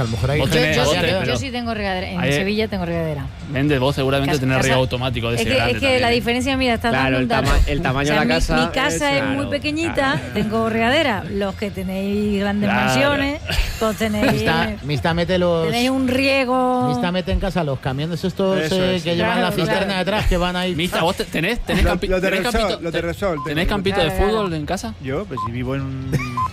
lo mejor hay yo sí tengo regadera. En Sevilla tengo regadera. Vende, vos seguramente tenés riego automático de ese grande. Es que la diferencia, mira, está dando un dato. El tamaño de la casa. Mi casa es muy pequeñita, tengo regadera. Los que tenéis grandes mansiones, pues tenéis. Mista mete los. Tenéis un riego. Mista mete en casa los camiones estos que llevan la cisterna detrás, que van ahí. Mista, ¿vos tenés campito de fútbol en casa? Yo, pues si vivo en un.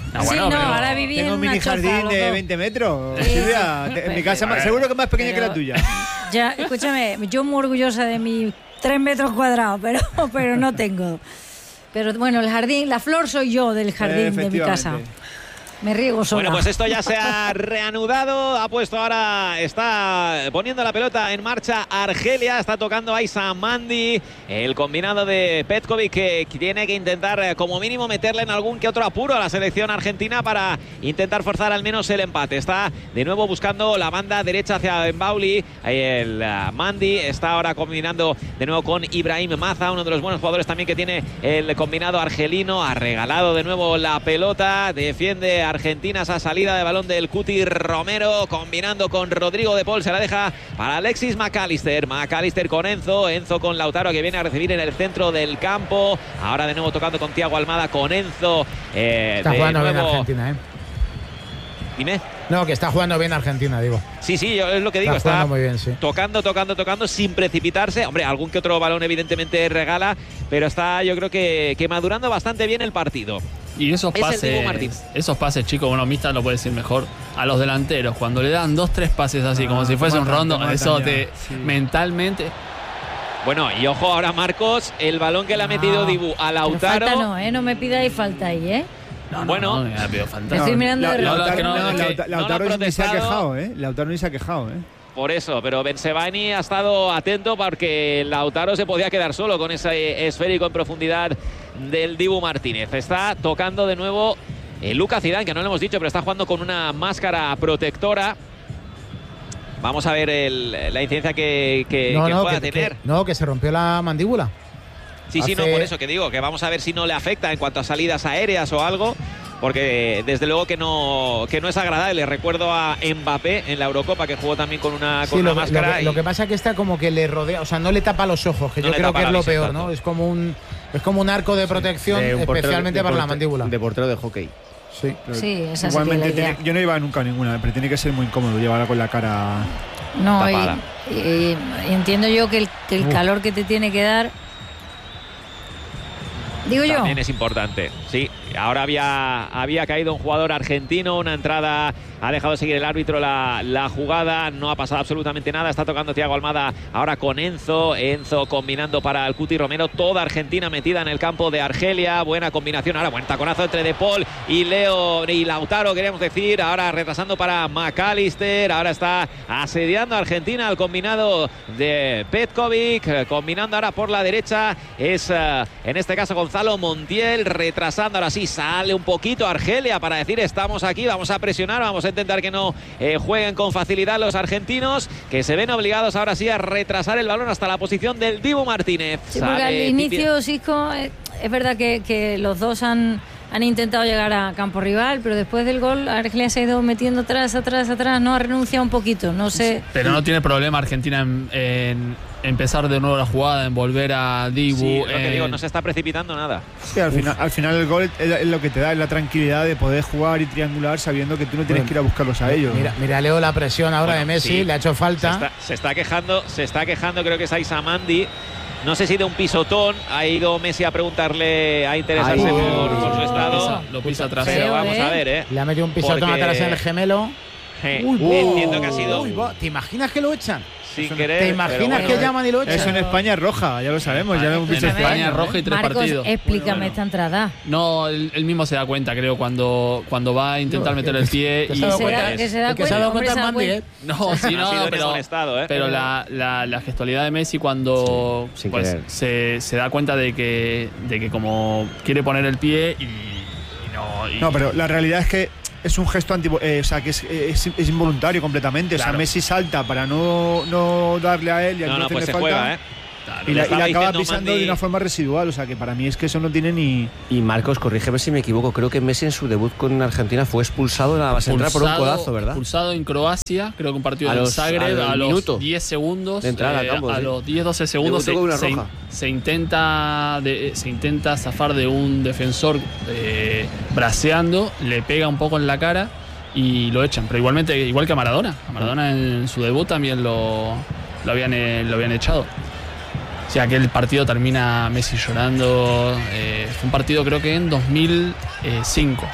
Ahora viví en tengo un mini jardín de 20 metros. Silvia, en mi casa seguro que es más pequeña que la tuya. Ya, escúchame, yo muy orgullosa de mis 3 metros cuadrados, pero no tengo. Pero bueno, el jardín, la flor soy yo del jardín de mi casa. Me riego sola. Bueno, pues esto ya se ha reanudado. Ha puesto ahora, está poniendo la pelota en marcha Argelia. Está tocando Aisa Mandi. El combinado de Petkovic que tiene que intentar como mínimo meterle en algún que otro apuro a la selección argentina para intentar forzar al menos el empate. Está de nuevo buscando la banda derecha hacia Mbauli. El Mandi está ahora combinando de nuevo con Ibrahim Maza, uno de los buenos jugadores también que tiene el combinado argelino. Ha regalado de nuevo la pelota. Defiende Argentina esa salida de balón del Cuti Romero, combinando con Rodrigo de Paul, se la deja para Alexis McAllister con Enzo con Lautaro, que viene a recibir en el centro del campo, ahora de nuevo tocando con Thiago Almada, con Enzo. Está jugando bien Argentina, Dime. No, que está jugando bien Argentina, digo. Sí, es lo que digo. Está muy bien, sí. Tocando sin precipitarse. Hombre, algún que otro balón evidentemente regala, pero está, yo creo que madurando bastante bien el partido. Y esos pases, chicos, bueno, Mista lo puede decir mejor, a los delanteros, cuando le dan 2-3 pases así, como si fuese un rondo, eso mentalmente. Bueno, y ojo ahora, Marcos, el balón que le ha metido Dibu a Lautaro. Falta no me pidáis falta ahí, Bueno, estoy mirando Lautaro ni se ha quejado, Lautaro ni se ha quejado, Por eso, pero Bensebaini ha estado atento porque Lautaro se podía quedar solo con ese esférico en profundidad del Dibu Martínez. Está tocando de nuevo Lucas Zidane, que no lo hemos dicho, pero está jugando con una máscara protectora. Vamos a ver la incidencia que pueda tener. Que se rompió la mandíbula. Sí, por eso que digo, que vamos a ver si no le afecta en cuanto a salidas aéreas o algo. Porque desde luego que no es agradable. Recuerdo a Mbappé en la Eurocopa, que jugó también con una máscara. Lo que pasa es que está como que le rodea, o sea, no le tapa los ojos, que yo creo que es lo peor, ¿no? Es como un arco de protección especialmente para la mandíbula. De portero de hockey. Sí, esa igualmente yo no iba nunca a ninguna, pero tiene que ser muy incómodo llevarla con la cara tapada. Y entiendo yo que el calor que te tiene que dar. Digo yo. También es importante. Sí, ahora había caído un jugador argentino, una entrada, ha dejado seguir el árbitro la jugada, no ha pasado absolutamente nada. Está tocando Thiago Almada ahora con Enzo combinando para el Cuti Romero, toda Argentina metida en el campo de Argelia. Buena combinación, ahora buen taconazo entre De Paul y Lautaro, queríamos decir, ahora retrasando para McAllister, ahora está asediando a Argentina al combinado de Petkovic, combinando ahora por la derecha, es en este caso Gonzalo Montiel, retrasando, ahora sí sale un poquito Argelia para decir estamos aquí, vamos a presionar, vamos a intentar que no jueguen con facilidad los argentinos, que se ven obligados ahora sí a retrasar el balón hasta la posición del Dibu Martínez. Sí, porque al inicio, Sisco, es verdad que los dos han intentado llegar a campo rival, pero después del gol Argelia se ha ido metiendo atrás, no ha renunciado un poquito, no sé. Pero no tiene problema Argentina en empezar de nuevo la jugada, en volver a Dibu. Sí, lo que digo, no se está precipitando nada. Sí, al final el gol es lo que te da, es la tranquilidad de poder jugar y triangular sabiendo que tú no tienes que ir a buscarlos a ellos. Mira Leo, la presión ahora de Messi, le ha hecho falta. Se está quejando, creo que es Aisa Mandi. No sé si de un pisotón ha ido Messi a preguntarle, a interesarse por su estado. Lo pisa atrás. Pero vamos a ver, Le ha metido un pisotón atrás en el gemelo. Entiendo que ha sido. ¿Te imaginas que lo echan? Sin querer. ¿Te imaginas que llaman y lo echan? Eso en España es roja, ya lo sabemos. Ya lo hemos visto en España es roja y 3 Marcos, partidos. Explícame esta entrada. No, él mismo se da cuenta, creo, cuando va a intentar meter el pie. Que se da cuenta. No, sí, no, pero ¿eh? la gestualidad de Messi cuando se da cuenta de que como quiere poner el pie y no. No, pero la realidad es que es un gesto o sea, que es involuntario completamente. Claro. O sea, Messi salta para no darle a él y pues se juega, Claro. Y la acaba pisando de una forma residual, o sea que para mí es que eso no tiene ni... Y Marcos, corrígeme si me equivoco, creo que Messi en su debut con Argentina fue expulsado en la base central por un codazo, ¿verdad? Expulsado en Croacia, creo que un partido en Zagreb a los 10 segundos, de entrada al campo, a los 10-12 segundos se intenta zafar de un defensor braceando, le pega un poco en la cara y lo echan, pero igual que a Maradona. A Maradona en su debut también lo habían echado. O sea, que el partido termina Messi llorando. Fue un partido creo que en 2005,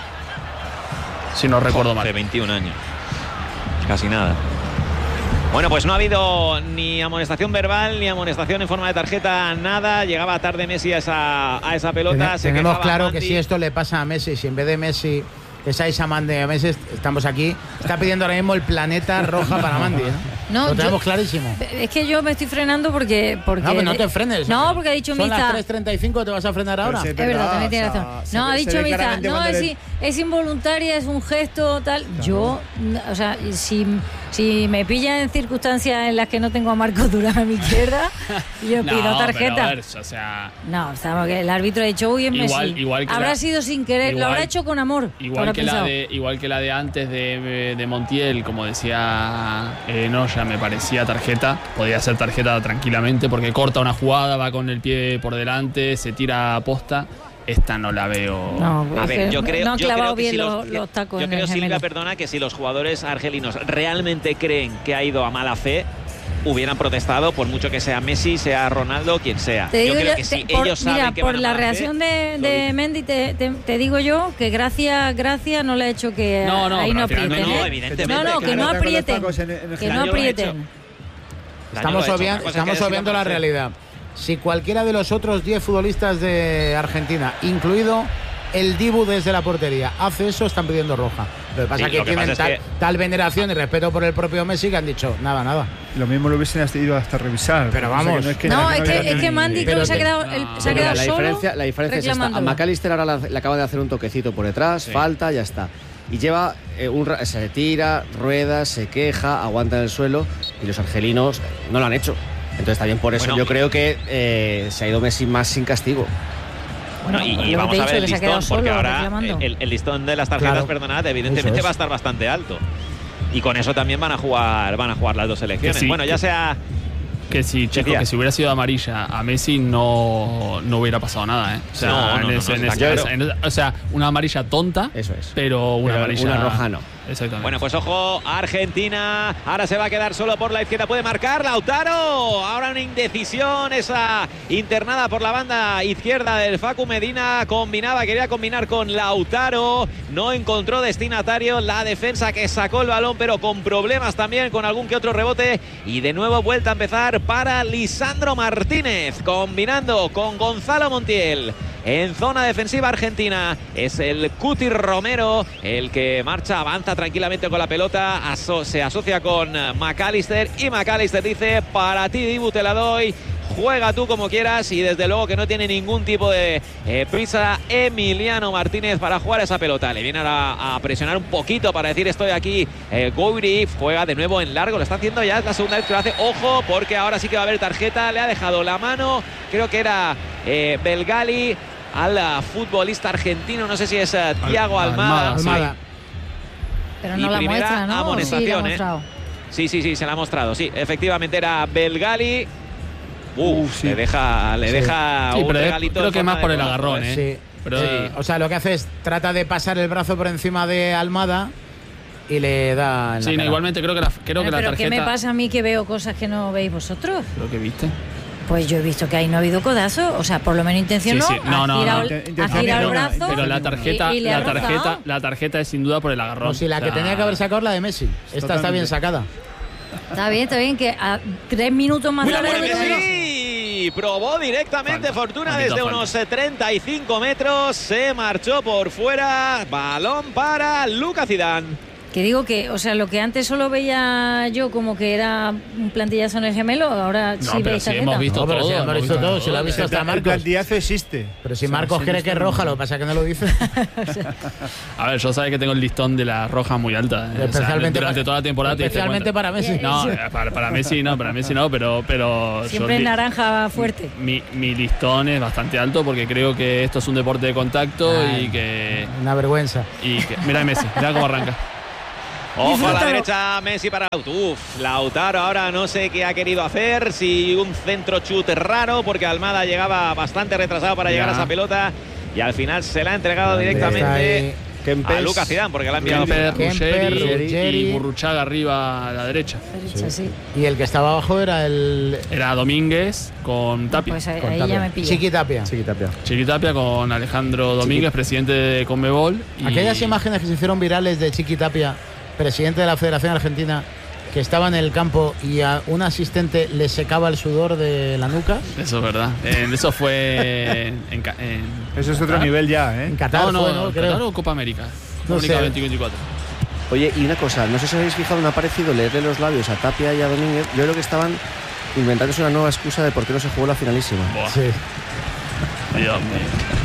si no recuerdo mal. De 21 años. Casi nada. Bueno, pues no ha habido ni amonestación verbal ni amonestación en forma de tarjeta, nada. Llegaba tarde Messi a esa pelota. Tenemos claro que si esto le pasa a Messi, si en vez de Messi es Aissa Mandi a Messi, estamos aquí, está pidiendo ahora mismo el planeta roja para Mandi, ¿no? Lo tenemos clarísimo. Es que yo me estoy frenando porque no, pues no te frenes. No, porque ha dicho Miza. Son las 3:35, ¿te vas a frenar ahora? Es verdad, también tienes razón. No, ha dicho Miza, no, es involuntaria, es un gesto, tal. Claro. Yo, o sea, si me pilla en circunstancias en las que no tengo a Marcos Durán a mi izquierda, yo pido tarjeta. Pero a ver, o sea, no, que el árbitro ha dicho, uy, en Messi. Igual que habrá sido sin querer, lo habrá hecho con amor. Igual que la de antes de Montiel, como decía Noya, me parecía tarjeta. Podía ser tarjeta tranquilamente porque corta una jugada, va con el pie por delante, se tira a posta. Esta no la veo. No, a ver, yo creo, no ha clavado que bien los tacos. Yo creo, Silvia, perdona, que si los jugadores argelinos realmente creen que ha ido a mala fe, hubieran protestado, por mucho que sea Messi, sea Ronaldo, quien sea. Yo creo que si ellos saben que por van a la mala reacción fe, de Mendy, te digo yo que Gracia no le ha hecho que ahí no aprieten. No, evidentemente. No, que no aprieten. Que no aprieten. Estamos obviando la realidad. Si cualquiera de los otros 10 futbolistas de Argentina, incluido el Dibu desde la portería, hace eso, están pidiendo roja. Lo que pasa es que tienen tal veneración y respeto por el propio Messi que han dicho nada. Lo mismo lo hubiesen ido hasta revisar. Pero vamos. Es que Mandi creo que se ha quedado solo. La diferencia es esta. A McAllister ahora le acaba de hacer un toquecito por detrás, falta, ya está. Y lleva se tira, rueda, se queja, aguanta en el suelo y los argelinos no lo han hecho. Entonces también por eso yo creo que se ha ido Messi más sin castigo. Bueno, y vamos a ver el listón, porque ahora el listón de las tarjetas, perdonad, evidentemente va a estar bastante alto. Y con eso también van a jugar las dos selecciones. Bueno, ya sea... Que si hubiera sido amarilla a Messi no hubiera pasado nada, O sea, una amarilla tonta, eso es. Pero una roja no. Exactamente. Bueno, pues ojo, Argentina ahora se va a quedar solo por la izquierda, puede marcar Lautaro, ahora una indecisión, esa internada por la banda izquierda del Facu Medina, quería combinar con Lautaro, no encontró destinatario, la defensa que sacó el balón pero con problemas también, con algún que otro rebote, y de nuevo vuelta a empezar para Lisandro Martínez, combinando con Gonzalo Montiel. En zona defensiva argentina es el Cuti Romero el que avanza tranquilamente con la pelota, se asocia con McAllister y McAllister dice: para ti, Dibu, te la doy, juega tú como quieras, y desde luego que no tiene ningún tipo de prisa Emiliano Martínez para jugar esa pelota. Le viene a presionar un poquito para decir: estoy aquí. Gouiri juega de nuevo en largo, lo está haciendo ya, es la segunda vez que lo hace. Ojo, porque ahora sí que va a haber tarjeta, le ha dejado la mano, creo que era Belgali, al futbolista argentino, no sé si es Thiago Almada. Pero no la muestra, ¿no? Amonestación, sí, la ha mostrado. Sí, se la ha mostrado. Sí, efectivamente era Belgali. Le deja un regalito. Creo que más por el agarrón, Sí. O sea, lo que hace es trata de pasar el brazo por encima de Almada y le da en la cara. Igualmente creo que la tarjeta... ¿Pero qué me pasa a mí que veo cosas que no veis vosotros? ¿Lo que viste? Pues yo he visto que ahí no ha habido codazo, o sea, por lo menos intención ha tirado el brazo. Pero la tarjeta es sin duda por el agarrón. No, si la que tenía que haber sacado la de Messi. Esta está bien sacada. Está bien, que a 3 minutos más tarde. Sí, probó directamente Fortuna desde unos 35 metros, se marchó por fuera, balón para Lucas Zidane. Que digo que, o sea, lo que antes solo veía yo como que era un plantillazo en el gemelo, ahora no, sí veis hemos visto todo. Sí, hemos visto todo, si lo ha visto hasta Marcos. El plantillazo existe. Pero si Marcos cree que es roja, lo que pasa es que no lo dice. A ver, yo sabes que tengo el listón de la roja muy alta. Especialmente durante toda la temporada. Especialmente para Messi. No, para Messi no, pero siempre en naranja fuerte. Mi listón es bastante alto porque creo que esto es un deporte de contacto y que... Una vergüenza. Y que, mira Messi, mira cómo arranca. Ojo a la derecha, Messi para Lautaro ahora no sé qué ha querido hacer, si un centro chute raro, porque Almada llegaba bastante retrasado para llegar a esa pelota y al final se la ha entregado directamente a Lucas Zidane, porque la ha enviado Kemper, Ruggeri y Burruchaga arriba a la derecha. Sí. Y el que estaba abajo era Domínguez con Tapia. Pues ahí ya me pilla. Chiqui Tapia con Alejandro Domínguez, presidente de Conmebol. Aquellas imágenes que se hicieron virales de Chiqui Tapia, presidente de la Federación Argentina, que estaba en el campo y a un asistente le secaba el sudor de la nuca. Eso es verdad. Eso fue eso es otro nivel ya, ¿eh? En Qatar no, creo. Qatar o Copa América. No Copa América sé. 2024. Oye, y una cosa, no sé si habéis fijado, me ha parecido leerle los labios a Tapia y a Domínguez. Yo creo que estaban inventándose una nueva excusa de por qué no se jugó la finalísima. Buah. Sí. Dios mío.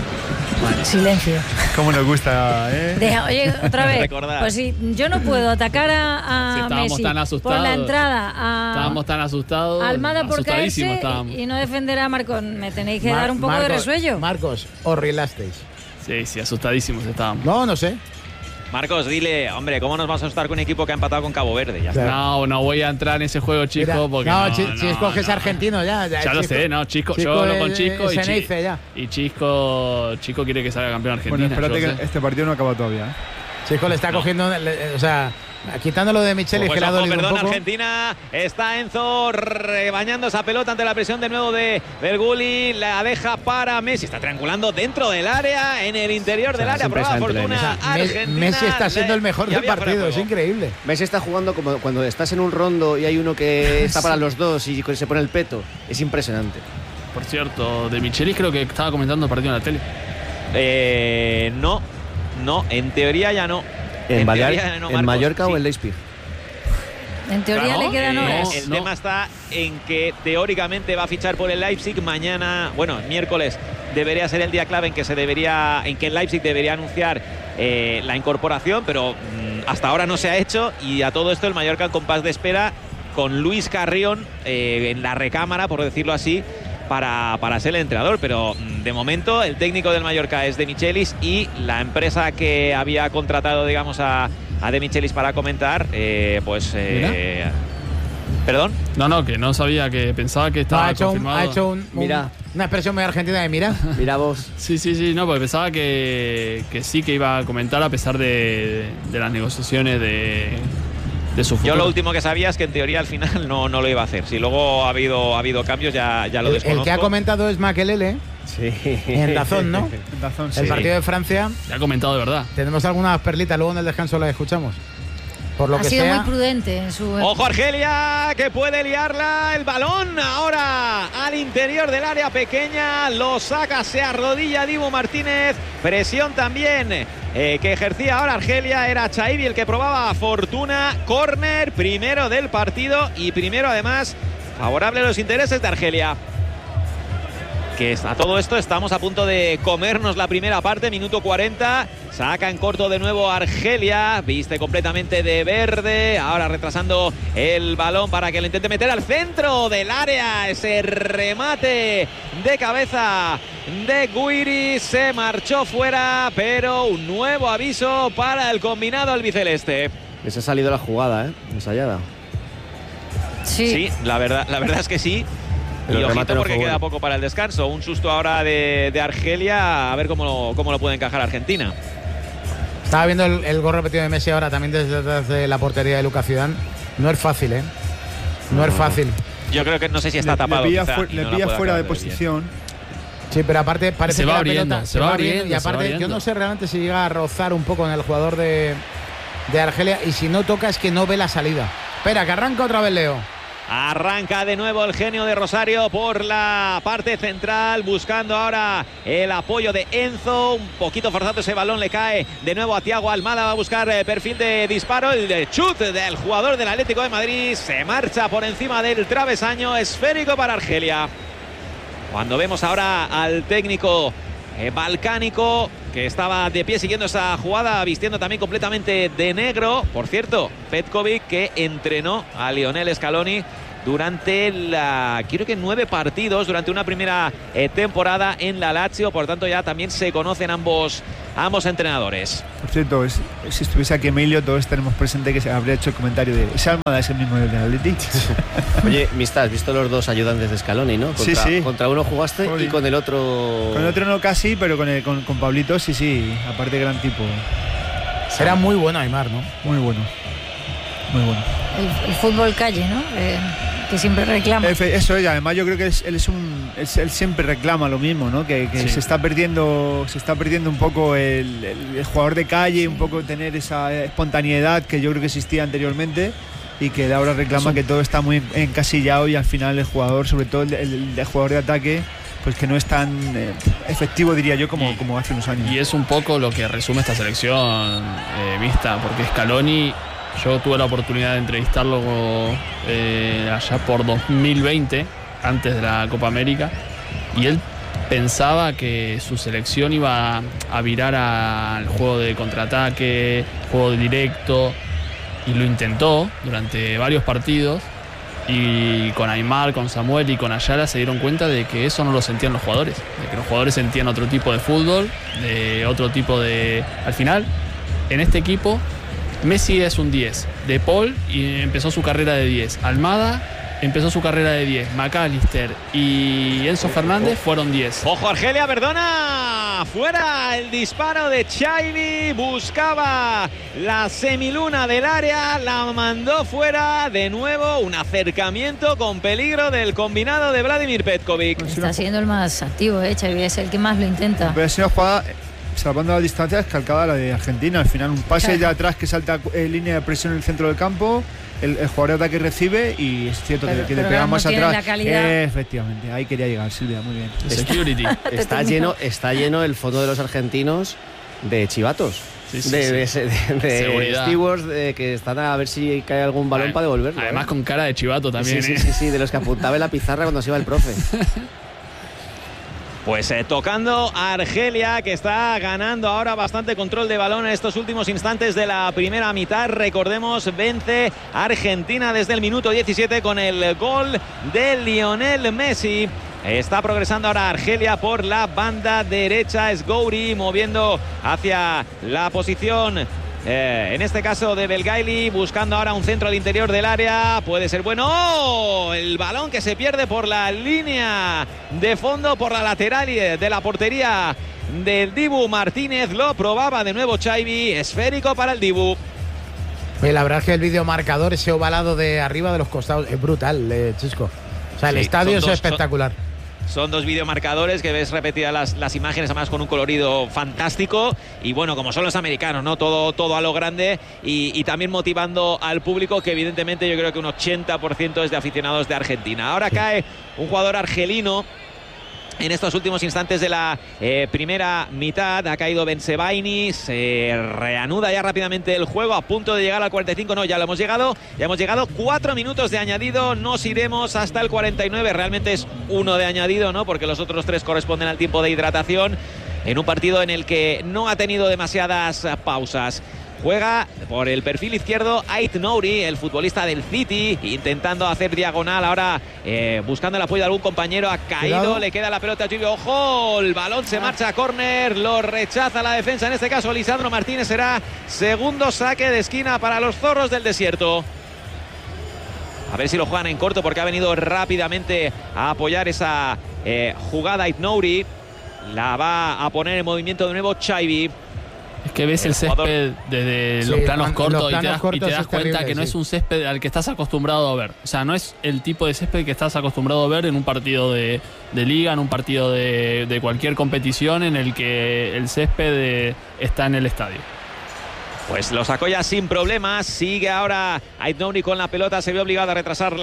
Silencio. Cómo nos gusta, ¿eh? Oye, otra vez. Recordar. Pues si yo no puedo atacar a Si estábamos Messi tan asustados. por la entrada Estábamos tan asustados. a Almada por caerse estábamos. y no defender a Marcos, me tenéis que dar un poco de resuello. Marcos, os relasteis. Sí, asustadísimos estábamos. No sé. Marcos, dile, hombre, ¿cómo nos vamos a asustar con un equipo que ha empatado con Cabo Verde? Ya está. No voy a entrar en ese juego, Chisco, Mira, porque Chisco es argentino ya. Ya lo sé, Chisco, yo hablo con Chisco y Chisco quiere que salga campeón Argentina. Bueno, espérate que este partido no acaba todavía, ¿eh? Chisco le está cogiendo, o sea, quitándolo de Micheli, que le ha dolido un poco. Argentina, está Enzo rebañando esa pelota ante la presión de nuevo del Gulli, la deja para Messi, está triangulando dentro del área, en el interior del área, prueba fortuna Argentina. Messi está siendo el mejor del partido, es increíble. Messi está jugando como cuando estás en un rondo y hay uno que está para los dos y se pone el peto, es impresionante. Por cierto, de Michelis creo que estaba comentando el partido en la tele. No, en teoría ya no. ¿En Marcos, Mallorca sí. o en Leipzig? En teoría le quedan horas. El tema está en que teóricamente va a fichar por el Leipzig mañana, miércoles debería ser el día clave en que el Leipzig debería anunciar la incorporación, pero hasta ahora no se ha hecho, y a todo esto el Mallorca en compás de espera con Luis Carrión en la recámara, por decirlo así, para ser el entrenador, pero de momento el técnico del Mallorca es De Michelis y la empresa que había contratado, digamos, a De Michelis para comentar, ¿Perdón? No, que no sabía, que pensaba que estaba confirmado. Ha hecho una expresión muy argentina de mira. Mira vos. Sí, no, porque pensaba que sí que iba a comentar a pesar de las negociaciones de su futuro. Yo lo último que sabía es que en teoría al final no lo iba a hacer. Si luego ha habido cambios, ya lo desconozco. El que ha comentado es Makelele. Sí. En Dazón, ¿no? En Dazón, sí. El partido de Francia. Ya ha comentado de verdad. Tenemos algunas perlitas, luego en el descanso las escuchamos. Por lo ha que sido sea, muy prudente en su... Ojo Argelia, que puede liarla. El balón ahora al interior del área pequeña. Lo saca, se arrodilla Dibu Martínez. Presión también que ejercía ahora Argelia. Era Chaibi el que probaba fortuna. Córner, primero del partido y primero además favorable a los intereses de Argelia. Que a todo esto estamos a punto de comernos la primera parte, minuto 40. Saca en corto de nuevo Argelia, viste completamente de verde, ahora retrasando el balón para que lo intente meter al centro del área. Ese remate de cabeza de Guiri se marchó fuera, pero un nuevo aviso para el combinado albiceleste. Les ha salido la jugada, ensayada. Sí, la verdad es que sí. Pero y ojito porque queda poco para el descanso. Un susto ahora de Argelia, a ver cómo lo puede encajar Argentina. Estaba viendo el gol repetido de Messi ahora también desde la portería de Lucas Zidane. No es fácil, ¿eh? No es fácil. Yo creo que no sé si está tapado. Le pilla fuera de posición. Sí, pero aparte parece se que va la abriendo, pelota se va abriendo. Y aparte yo no sé realmente si llega a rozar un poco en el jugador de Argelia, y si no toca es que no ve la salida. Espera, que arranca otra vez Leo. Arranca de nuevo el genio de Rosario por la parte central, buscando ahora el apoyo de Enzo. Un poquito forzado ese balón, le cae de nuevo a Thiago Almada. Va a buscar perfil de disparo. El de chut del jugador del Atlético de Madrid se marcha por encima del travesaño. Esférico para Argelia. Cuando vemos ahora al técnico balcánico, que estaba de pie siguiendo esa jugada, vistiendo también completamente de negro. Por cierto, Petkovic, que entrenó a Lionel Scaloni durante creo que 9 partidos durante una primera temporada en la Lazio. Por tanto, ya también se conocen ambos entrenadores. Por cierto, si estuviese aquí Emilio, todos tenemos presente que se habría hecho el comentario de esa Almada es el mismo del Atleti. Oye, Mista, has visto los dos ayudantes de Scaloni, ¿no? Sí. Contra uno jugaste y con el otro... Con el otro no casi, pero con Pablito sí. Aparte, gran tipo. Será muy bueno Aimar, ¿no? Muy bueno. El fútbol calle, ¿no? Que siempre reclama. Eso es, además yo creo que él siempre reclama lo mismo, ¿no? Que sí. se está perdiendo un poco el jugador de calle, un poco tener esa espontaneidad que yo creo que existía anteriormente, y que ahora reclama que todo está muy encasillado, y al final el jugador, sobre todo el jugador de ataque, pues que no es tan efectivo, diría yo, como hace unos años. Y es un poco lo que resume esta selección, Mista, porque Scaloni, yo tuve la oportunidad de entrevistarlo allá por 2020, antes de la Copa América, y él pensaba que su selección iba a virar al juego de contraataque, juego directo, y lo intentó durante varios partidos, y con Aimar, con Samuel y con Ayala se dieron cuenta de que eso no lo sentían los jugadores, de que los jugadores sentían otro tipo de fútbol, de otro tipo de... Al final, en este equipo, Messi es un 10, De Paul y empezó su carrera de 10, Almada empezó su carrera de 10, McAllister y Enzo Fernández fueron 10. Ojo, Argelia, perdona, fuera el disparo de Chaibi, buscaba la semiluna del área, la mandó fuera. De nuevo un acercamiento con peligro del combinado de Vladimir Petkovic. Está siendo el más activo, Chaibi es el que más lo intenta. Pero si no juega, salvando la distancia, es calcada la de Argentina. Al final un pase de atrás que salta línea de presión en el centro del campo, el jugador de ataque recibe, y es cierto que le pega más atrás. Efectivamente, ahí quería llegar, Silvia, muy bien. Security. Está lleno el fondo de los argentinos de chivatos. De stewards que están a ver si cae algún balón para devolverlo. Además con cara de chivato también. Sí, de los que apuntaba en la pizarra cuando se iba el profe. Pues tocando a Argelia, que está ganando ahora bastante control de balón en estos últimos instantes de la primera mitad. Recordemos, vence Argentina desde el minuto 17 con el gol de Lionel Messi. Está progresando ahora Argelia por la banda derecha. Es Gouiri moviendo hacia la posición, en este caso de Belgaili, buscando ahora un centro al interior del área. Puede ser bueno. ¡Oh! El balón que se pierde por la línea de fondo, por la lateral de la portería del Dibu Martínez. Lo probaba de nuevo Chaibi. Esférico para el Dibu. La verdad es que el videomarcador, ese ovalado de arriba de los costados, es brutal, Chisco. O sea, el estadio es espectacular. Son dos videomarcadores que ves repetidas las imágenes, además con un colorido fantástico. Y bueno, como son los americanos, ¿no? Todo a lo grande, y también motivando al público, que evidentemente yo creo que un 80% es de aficionados de Argentina. Ahora cae un jugador argelino en estos últimos instantes de la primera mitad. Ha caído Bensebaini. Se reanuda ya rápidamente el juego, a punto de llegar al 45. No, ya hemos llegado 4 minutos de añadido. Nos iremos hasta el 49. Realmente es 1 de añadido, ¿no? Porque los otros 3 corresponden al tiempo de hidratación, en un partido en el que no ha tenido demasiadas pausas. Juega por el perfil izquierdo Ait-Nouri, el futbolista del City, intentando hacer diagonal ahora, buscando el apoyo de algún compañero. Ha caído, cuidado. Le queda la pelota a Chivio. ¡Ojo! El balón se marcha a córner, lo rechaza la defensa. En este caso, Lisandro Martínez. Será segundo saque de esquina para los zorros del desierto. A ver si lo juegan en corto, porque ha venido rápidamente a apoyar esa jugada Ait-Nouri. La va a poner en movimiento de nuevo Chaibi. Es que ves el césped desde los planos cortos y te das cuenta que no es un césped al que estás acostumbrado a ver. O sea, no es el tipo de césped que estás acostumbrado a ver en un partido de liga, en un partido de cualquier competición en el que el césped está en el estadio. Pues lo sacó ya sin problemas. Sigue ahora Aït-Nouri con la pelota. Se ve obligado a retrasar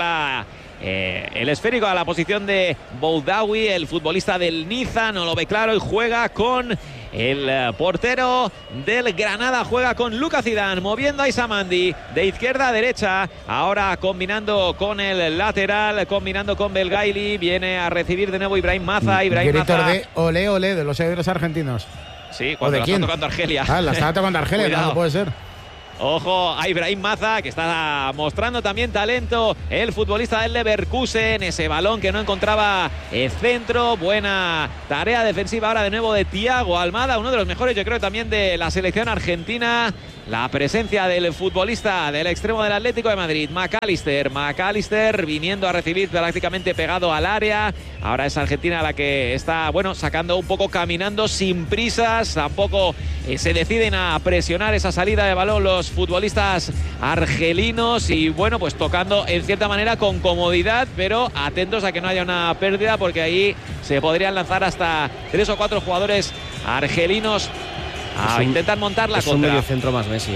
el esférico a la posición de Boudaoui, el futbolista del Niza. No lo ve claro y juega con el portero del Granada. Juega con Lucas Zidane, moviendo a Aïssa Mandi de izquierda a derecha. Ahora combinando con el lateral, combinando con Belgaili. Viene a recibir de nuevo Ibrahim Maza. Gritos de ole, ole de los seguidores argentinos. Sí, cuando la está tocando Argelia. La está tocando Argelia, no puede ser. Ojo a Ibrahim Maza, que está mostrando también talento, el futbolista del Leverkusen. Ese balón que no encontraba el centro. Buena tarea defensiva ahora de nuevo de Thiago Almada, uno de los mejores, yo creo, también de la selección argentina. La presencia del futbolista del extremo del Atlético de Madrid, McAllister viniendo a recibir prácticamente pegado al área. Ahora es Argentina la que está, sacando un poco, caminando sin prisas. Tampoco se deciden a presionar esa salida de balón los futbolistas argelinos. Y pues tocando en cierta manera con comodidad, pero atentos a que no haya una pérdida, porque ahí se podrían lanzar hasta 3 o 4 jugadores argelinos a intentar montar la contra. Es un medio centro más Messi,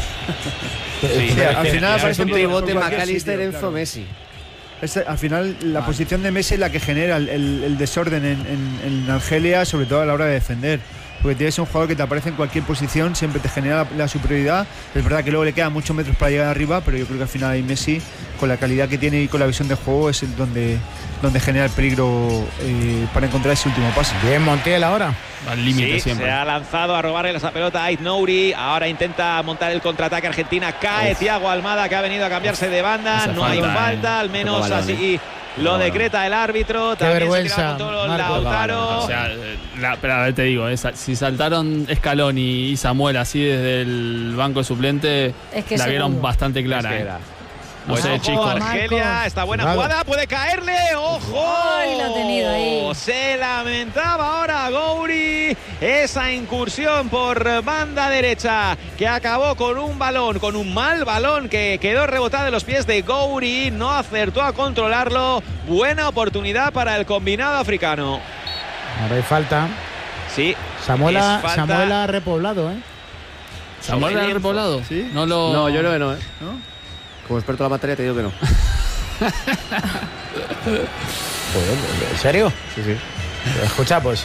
Sí, al final es un pivote McAllister, Enzo, Messi. Al final la posición de Messi es la que genera el desorden en Argelia, sobre todo a la hora de defender. Porque tienes un jugador que te aparece en cualquier posición, siempre te genera la superioridad. Es verdad que luego le quedan muchos metros para llegar arriba, pero yo creo que al final ahí Messi, con la calidad que tiene y con la visión de juego, es donde genera el peligro para encontrar ese último pase. Bien, Montiel ahora. Al límite siempre. Se ha lanzado a robarle esa pelota a Aït-Nouri. Ahora intenta montar el contraataque Argentina. Cae Thiago Almada, que ha venido a cambiarse de banda. No hay falta, al menos así lo decreta el árbitro. Qué vergüenza, Lautaro. O sea, pero a ver, te digo, si saltaron Scaloni y Samuel así desde el banco de suplente, la vieron bastante clara. No sé, chicos. Argelia, esta buena jugada puede caerle. ¡Ojo! ¡Ay, lo ha tenido ahí! Se lamentaba ahora Gouiri esa incursión por banda derecha, que acabó con un mal balón que quedó rebotado en los pies de Gouiri. No acertó a controlarlo. Buena oportunidad para el combinado africano. Ahora hay falta. Sí. Samuel ha repoblado, ¿Samuel ha repoblado? ¿Sí? No, yo creo que no, ¿No? Como experto en la materia te digo que no. ¿En serio? Sí. Escucha, pues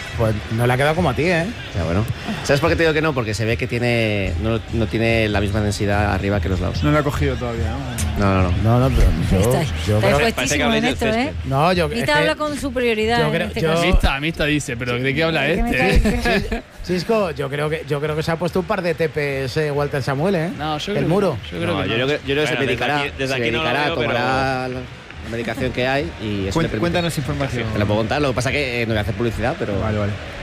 no le ha quedado como a ti, Ya, bueno. ¿Sabes por qué te digo que no? Porque se ve que no tiene la misma densidad arriba que los lados. No lo ha cogido todavía, ¿no? No, pero yo creo puestísimo en esto, No, Mista habla con superioridad. Mista dice, pero ¿de qué habla este? Cisco, yo creo que se ha puesto un par de TPs Walter Samuel, No, yo el muro. Yo creo que se dedicará. Desde aquí no lo veo, tomará la medicación que hay y eso Cuéntanos información. Te la puedo contar, lo que pasa es que no voy a hacer publicidad, pero... Vale.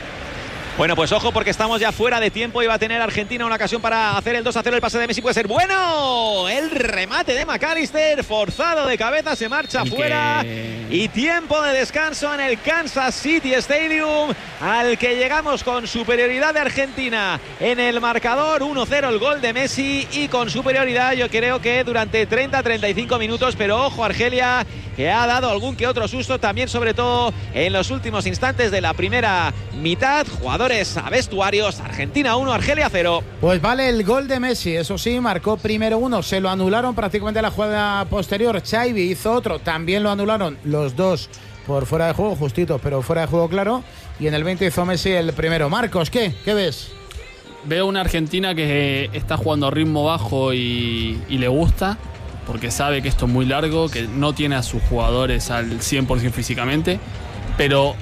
Bueno, pues ojo, porque estamos ya fuera de tiempo y va a tener Argentina una ocasión para hacer el 2-0. El pase de Messi puede ser bueno. El remate de McAllister, forzado de cabeza, se marcha fuera. Y tiempo de descanso en el Kansas City Stadium, al que llegamos con superioridad de Argentina en el marcador. 1-0 el gol de Messi, y con superioridad yo creo que durante 30-35 minutos. Pero ojo, Argelia, que ha dado algún que otro susto también, sobre todo en los últimos instantes de la primera mitad. Jugadores a vestuarios. Argentina 1, Argelia 0. Pues vale el gol de Messi, eso sí, marcó primero uno, se lo anularon prácticamente la jugada posterior. Xavi hizo otro, también lo anularon, los dos por fuera de juego, justitos, pero fuera de juego, claro. Y en el 20 hizo Messi el primero. Marcos, ¿qué ves? Veo una Argentina que está jugando a ritmo bajo y le gusta, porque sabe que esto es muy largo, que no tiene a sus jugadores al 100% físicamente, pero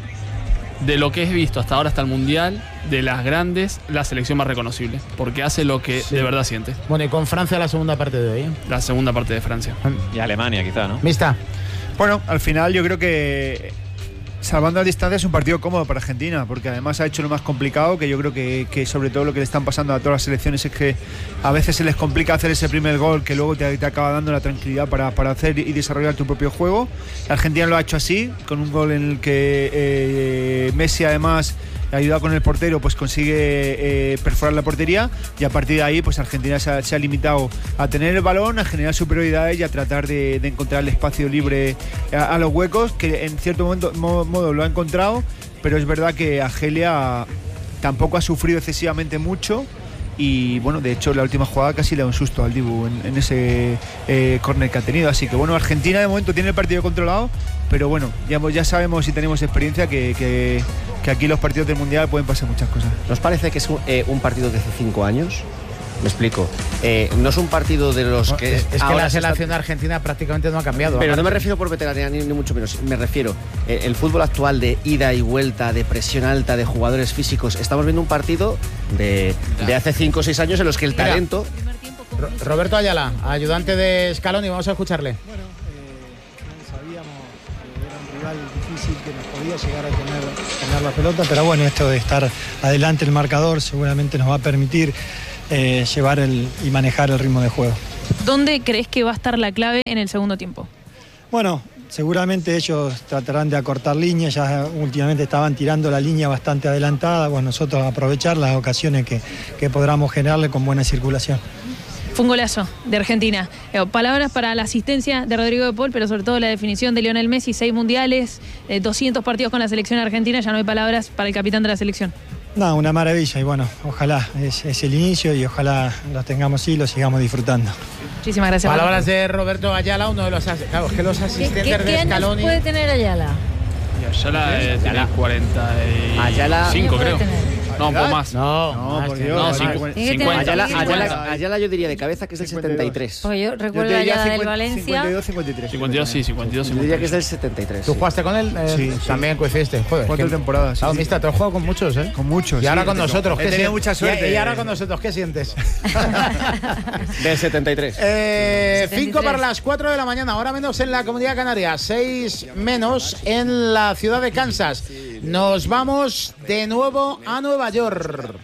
de lo que he visto hasta ahora, hasta el Mundial, de las grandes, la selección más reconocible, porque hace lo que de verdad siente. Bueno, y con Francia la segunda parte de hoy, La segunda parte de Francia. Y Alemania, quizá, ¿no? Mista. Bueno, al final yo creo que, salvando las distancias, es un partido cómodo para Argentina, porque además ha hecho lo más complicado, que yo creo que sobre todo lo que le están pasando a todas las selecciones es que a veces se les complica hacer ese primer gol, que luego te acaba dando la tranquilidad para hacer y desarrollar tu propio juego. Argentina lo ha hecho así, con un gol en el que Messi, además ayudado con el portero, pues consigue perforar la portería, y a partir de ahí pues Argentina se ha limitado a tener el balón, a generar superioridades y a tratar de encontrar el espacio libre a los huecos, que en cierto modo lo ha encontrado, pero es verdad que Argelia tampoco ha sufrido excesivamente mucho, y bueno, de hecho la última jugada casi le da un susto al Dibu en ese córner que ha tenido. Así que bueno, Argentina de momento tiene el partido controlado, pero bueno, ya sabemos y tenemos experiencia que aquí los partidos del Mundial pueden pasar muchas cosas. ¿Nos parece que es un partido de hace 5 años? Me explico. No es un partido de los que... Es que la selección de Argentina prácticamente no ha cambiado. Pero no me refiero por veteranía ni mucho menos. Me refiero el fútbol actual de ida y vuelta, de presión alta, de jugadores físicos. Estamos viendo un partido de hace 5 o 6 años en los que el talento... Roberto Ayala, ayudante de Scaloni, vamos a escucharle. Bueno, sabíamos que era un rival difícil, que nos podía llegar a tener la pelota, pero bueno, esto de estar adelante el marcador seguramente nos va a permitir llevar y manejar el ritmo de juego. ¿Dónde crees que va a estar la clave en el segundo tiempo? Bueno, seguramente ellos tratarán de acortar líneas, ya últimamente estaban tirando la línea bastante adelantada, bueno, nosotros aprovechar las ocasiones que podamos generarle con buena circulación. Fue un golazo de Argentina. Palabras para la asistencia de Rodrigo de Paul, pero sobre todo la definición de Lionel Messi, 6 mundiales, 200 partidos con la selección argentina, ya no hay palabras para el capitán de la selección. No, una maravilla y bueno, ojalá es el inicio y ojalá los tengamos y los sigamos disfrutando. Muchísimas gracias. Palabras de Roberto Ayala, uno de los... Claro, es que los asistentes ¿Qué de Scaloni... ¿Qué puede tener Ayala? Ayala tiene 45, creo. No, un poco más. No, por Dios. No, 50. Ayala yo diría de cabeza que es del 73. Pues yo recuerdo la Ayala del Valencia. 52, 53. 52, sí, 52. Yo diría que es del 73. ¿Tú jugaste con él? Sí. También coincidiste. Joder. 4 temporadas. Claro, mista, te has jugado con muchos, ¿eh? Con muchos. Y ahora con nosotros. He tenido mucha suerte. Y ahora con nosotros, ¿qué sientes? Del 73. 5 para las 4 de la mañana, ahora menos en la Comunidad Canaria, 6 menos en la ciudad de Kansas. Nos vamos de nuevo a Nueva York.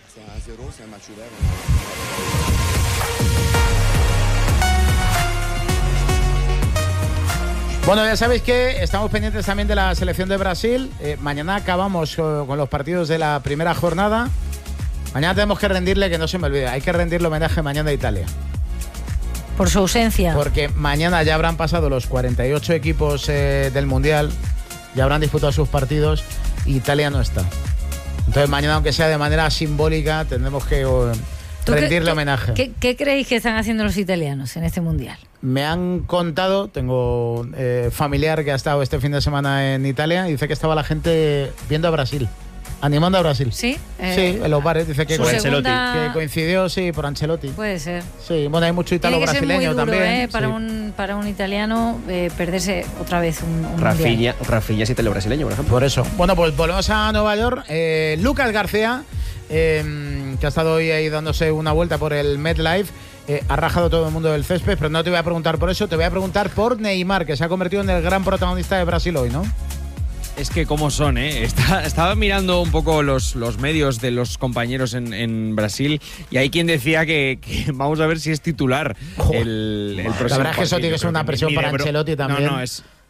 Bueno, ya sabéis que estamos pendientes también de la selección de Brasil. Mañana acabamos con los partidos de la primera jornada. Mañana tenemos que rendirle, que no se me olvide, hay que rendirle homenaje mañana a Italia. Por su ausencia. Porque mañana ya habrán pasado los 48 equipos del Mundial, ya habrán disputado sus partidos y Italia no está. Entonces mañana, aunque sea de manera simbólica, tendremos que rendirle homenaje. ¿Qué creéis que están haciendo los italianos en este Mundial? Me han contado, tengo familiar que ha estado este fin de semana en Italia y dice que estaba la gente viendo a Brasil. Animando a Brasil. ¿Sí? Sí, en los bares. Dice que, que coincidió, sí, por Ancelotti. Puede ser. Sí, bueno, hay mucho italo-brasileño también. Para un italiano perderse otra vez un Mundial. Rafinha es italo-brasileño, por ejemplo. Por eso. Bueno, pues volvemos a Nueva York. Lucas García, que ha estado hoy ahí dándose una vuelta por el MetLife, ha rajado todo el mundo del césped, pero no te voy a preguntar por eso, te voy a preguntar por Neymar, que se ha convertido en el gran protagonista de Brasil hoy, ¿no? Es que cómo son, ¿eh? Estaba mirando un poco los medios de los compañeros en Brasil y hay quien decía que vamos a ver si es titular el próximo. La verdad es que eso tiene que ser una presión para Ancelotti también. No,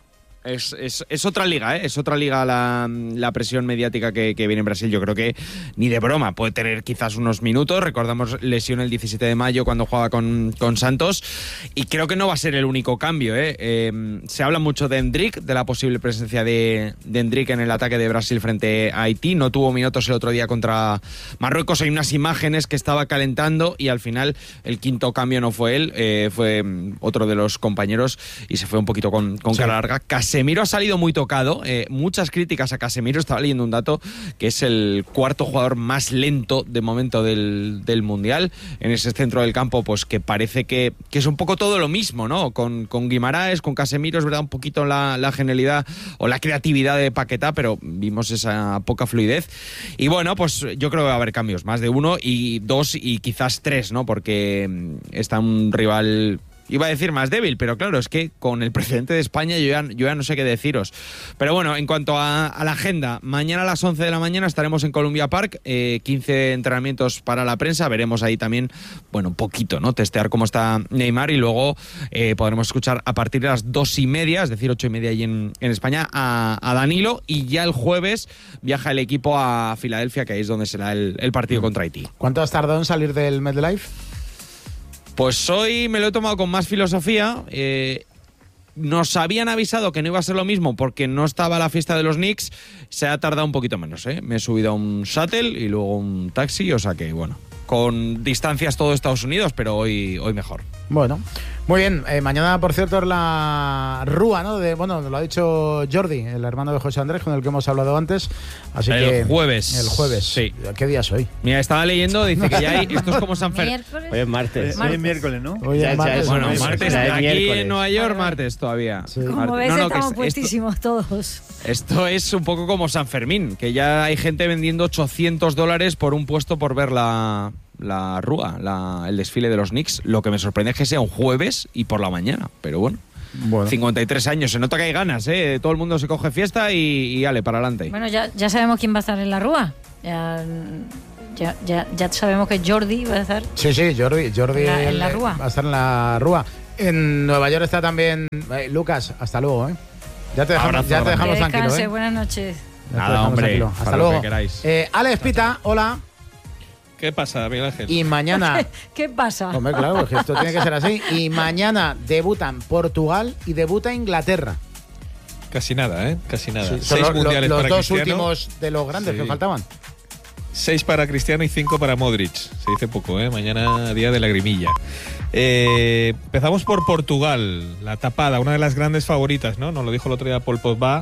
es otra liga, ¿eh? Es otra liga la presión mediática que viene en Brasil. Yo creo que ni de broma puede tener quizás unos minutos. Recordamos lesión el 17 de mayo cuando jugaba con Santos y creo que no va a ser el único cambio, ¿eh? Se habla mucho de Endrick, de la posible presencia de Endrick en el ataque de Brasil frente a Haití. No tuvo minutos el otro día contra Marruecos. Hay unas imágenes que estaba calentando y al final el quinto cambio no fue él, fue otro de los compañeros y se fue un poquito con cara larga. Casemiro ha salido muy tocado, muchas críticas a Casemiro. Estaba leyendo un dato que es el cuarto jugador más lento de momento del Mundial en ese centro del campo, pues que parece que es un poco todo lo mismo, ¿no? Con Guimaraes, con Casemiro, es verdad, un poquito la genialidad o la creatividad de Paquetá, pero vimos esa poca fluidez. Y bueno, pues yo creo que va a haber cambios, más de uno y dos y quizás tres, ¿no? Porque está un rival... Iba a decir más débil, pero claro, es que con el precedente de España yo ya no sé qué deciros. Pero bueno, en cuanto a la agenda, mañana a las 11 de la mañana estaremos en Columbia Park, 15 entrenamientos para la prensa, veremos ahí también, bueno, un poquito, ¿no? Testear cómo está Neymar y luego podremos escuchar a partir de las 2:30, es decir, 8:30 allí en España, a Danilo, y ya el jueves viaja el equipo a Filadelfia, que ahí es donde será el partido contra Haití. ¿Cuánto has tardado en salir del MetLife? Pues hoy me lo he tomado con más filosofía. Nos habían avisado que no iba a ser lo mismo porque no estaba la fiesta de los Knicks. Se ha tardado un poquito menos, ¿eh? Me he subido a un shuttle y luego un taxi, o sea que, bueno, con distancias todo Estados Unidos, pero hoy mejor. Bueno, muy bien. Mañana, por cierto, es la Rúa, ¿no? Lo ha dicho Jordi, el hermano de José Andrés, con el que hemos hablado antes. Así el jueves. El jueves. Sí. ¿Qué día es hoy? Mira, estaba leyendo, dice que ya hay... Esto es como San Fermín. Hoy es martes. Hoy es miércoles, ¿no? Hoy es martes. Bueno, martes. Aquí miércoles. en Nueva York, martes todavía. Sí. Como ves, estamos puestísimos todos. Esto es un poco como San Fermín, que ya hay gente vendiendo $800 por un puesto por ver la Rúa, el desfile de los Knicks. Lo que me sorprende es que sea un jueves y por la mañana, pero bueno. 53 años, se nota que hay ganas, ¿eh? Todo el mundo se coge fiesta y ale, para adelante. Bueno, ya sabemos quién va a estar en la Rúa. Ya sabemos que Jordi va a estar. Sí, Jordi en la Rúa. Va a estar en la Rúa. En Nueva York está también Lucas, hasta luego, ¿eh? Ya te dejamos tranquilo, ¿eh? Buenas noches. Nada, hombre, hasta luego. Alex Pita, hola. ¿Qué pasa, Miguel Ángel? Y mañana... ¿Qué pasa? Hombre, claro, porque esto tiene que ser así. Y mañana debutan Portugal y debuta Inglaterra. Casi nada, ¿eh? Casi nada. Sí, 6 mundiales los para dos Cristiano. últimos de los grandes que faltaban. 6 para Cristiano y 5 para Modric. Se dice poco, ¿eh? Mañana día de lagrimilla. Empezamos por Portugal, la tapada, una de las grandes favoritas, ¿no? Nos lo dijo el otro día Paul Pogba,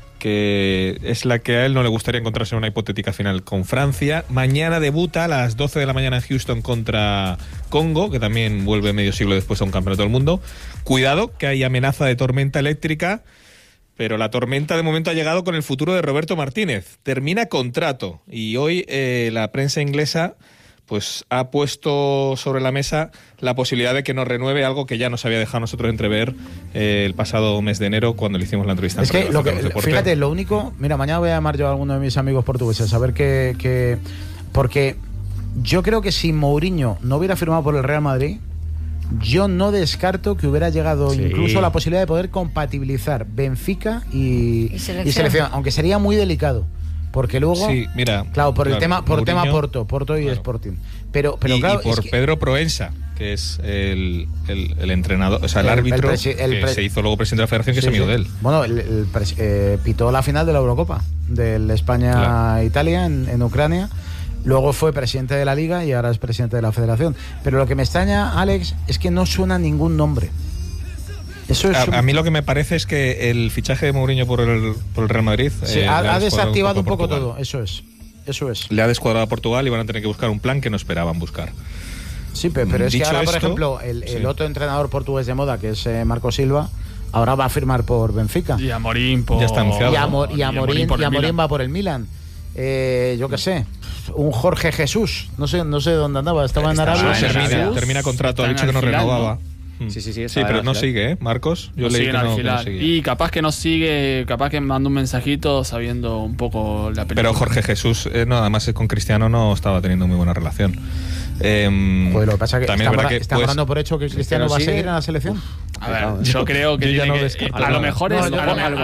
que es la que a él no le gustaría encontrarse en una hipotética final con Francia. Mañana debuta a las 12 de la mañana en Houston contra Congo, que también vuelve medio siglo después a un campeonato del mundo. Cuidado, que hay amenaza de tormenta eléctrica, pero la tormenta de momento ha llegado con el futuro de Roberto Martínez. Termina contrato y hoy la prensa inglesa pues ha puesto sobre la mesa la posibilidad de que nos renueve, algo que ya nos había dejado nosotros entrever el pasado mes de enero cuando le hicimos la entrevista. Es que, fíjate, lo único... Mira, mañana voy a llamar yo a alguno de mis amigos portugueses a ver qué... Porque yo creo que si Mourinho no hubiera firmado por el Real Madrid, yo no descarto que hubiera llegado incluso la posibilidad de poder compatibilizar Benfica y selección, aunque sería muy delicado. Porque luego, claro, por tema Porto y Sporting. Pero claro, y por Pedro Proensa, que es el entrenador, o sea, el árbitro que se hizo luego presidente de la federación, que es amigo de él. Bueno, pitó la final de la Eurocopa, del España-Italia en Ucrania. Luego fue presidente de la Liga y ahora es presidente de la federación. Pero lo que me extraña, Alex, es que no suena ningún nombre. Eso es a mí lo que me parece es que el fichaje de Mourinho por el Real Madrid ha desactivado un poco todo. Eso es. Le ha descuadrado a Portugal y van a tener que buscar un plan que no esperaban buscar. Sí, pero es que ahora, por ejemplo, el otro entrenador portugués de moda, que es Marco Silva, ahora va a firmar por Benfica. Y Amorim por... Ya está anunciado. Y Amorim va por el Milan. Yo qué sé, un Jorge Jesús, no sé dónde andaba, estaba en Arabia. Termina contrato, ha dicho que no renovaba. Sí, pero no sigue, Marcos. Yo leí que no sigue. Y capaz que no sigue, capaz que manda un mensajito sabiendo un poco la película. Pero Jorge Jesús, además con Cristiano no estaba teniendo muy buena relación. Pues lo que pasa es que está dando por hecho que Cristiano va a seguir en la selección. A ver, yo creo que a lo mejor es...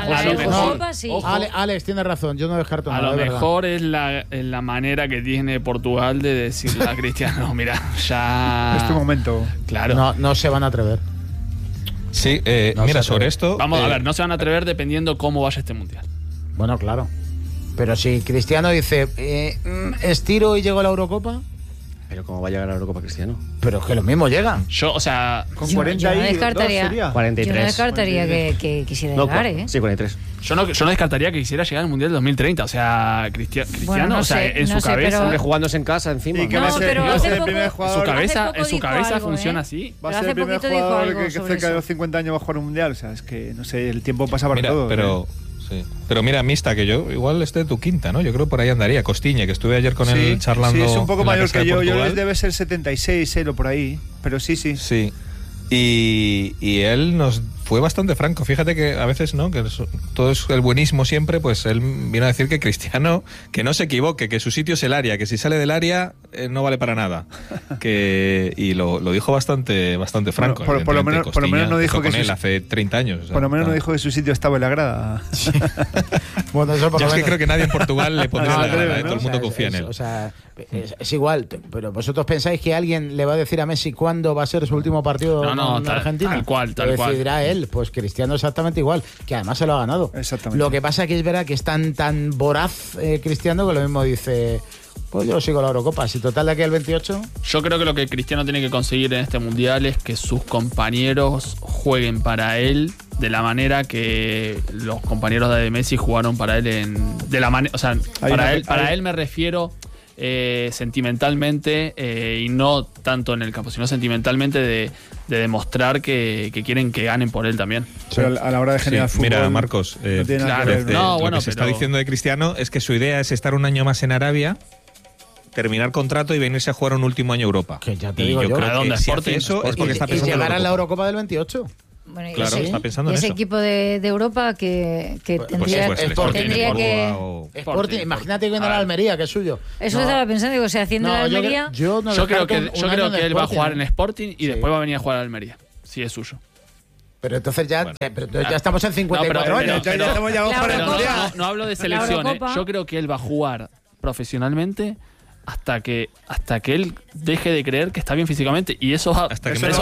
Alex tiene razón, yo no descarto nada. A lo mejor es la manera que tiene Portugal de decirle a Cristiano, mira, ya... Es tu momento. Claro. No se van a atrever. Sí, mira, sobre esto... Vamos a ver, no se van a atrever dependiendo cómo vaya este Mundial. Bueno, claro. Pero si Cristiano dice, estiro y llego a la Eurocopa... Pero ¿cómo va a llegar a la Eurocopa Cristiano? Pero es que lo mismo llega. Yo, o sea... Con 40 yo no descartaría, 43. Yo no descartaría que quisiera llegar, ¿eh? Sí, 43. Yo no descartaría que quisiera llegar al Mundial 2030. O sea, Cristiano, bueno, o sea, en su cabeza... Hombre, jugándose en casa encima. Y que va a ser el primer jugador... En su cabeza funciona así. Va a ser el primer jugador que cerca de los 50 años va a jugar un Mundial. O sea, es que, no sé, el tiempo pasa para todo. Pero mira, Mista, que yo igual esté tu quinta, ¿no? Yo creo por ahí andaría. Costiñe, que estuve ayer con él charlando. Sí, es un poco mayor que yo. Yo les debe ser 76, o por ahí. Pero sí. Sí. Y él nos fue bastante franco. Fíjate que a veces, ¿no? Que todo es el buenismo siempre. Pues él vino a decir que Cristiano, que no se equivoque, que su sitio es el área, que si sale del área no vale para nada. Y lo dijo bastante franco. Por lo menos no dijo que con él hace 30 años. Por lo menos no dijo que su sitio estaba en la grada. Sí. Bueno, eso por yo lo es que menos. creo que nadie en Portugal le pondría la grada, todo el mundo confía en él. O sea, es igual, pero vosotros pensáis que alguien le va a decir a Messi cuándo va a ser su último partido en Argentina. Tal cual. Lo decidirá él. Pues Cristiano exactamente igual, que además se lo ha ganado. Exactamente. Lo que pasa que es verdad que es tan voraz Cristiano que lo mismo dice, Pues yo sigo la Eurocopa. Si total de aquí al 28... Yo creo que lo que Cristiano tiene que conseguir en este Mundial es que sus compañeros jueguen para él de la manera que los compañeros de Messi jugaron para él o sea, para él me refiero sentimentalmente y no tanto en el campo, sino sentimentalmente de demostrar que quieren que ganen por él también. Pero a la hora de generar fútbol... Mira, Marcos, lo que se está diciendo de Cristiano es que su idea es estar un año más en Arabia, terminar contrato y venirse a jugar un último año a Europa. Que ya te digo yo creo que si hace eso es porque está pensando en llegar a la Eurocopa del 28. Bueno, claro, está pensando en ese eso. equipo de Europa que tendría que... Sporting, imagínate que viene a la Almería, que es suyo. Eso estaba pensando, digo, o sea, haciendo la Almería... Yo creo que él va a jugar en Sporting y después va a venir a jugar a la Almería, si es suyo. Pero entonces ya estamos en 54 años. No hablo de selecciones. Yo creo que él va a jugar profesionalmente hasta que él deje de creer que está bien físicamente, y eso va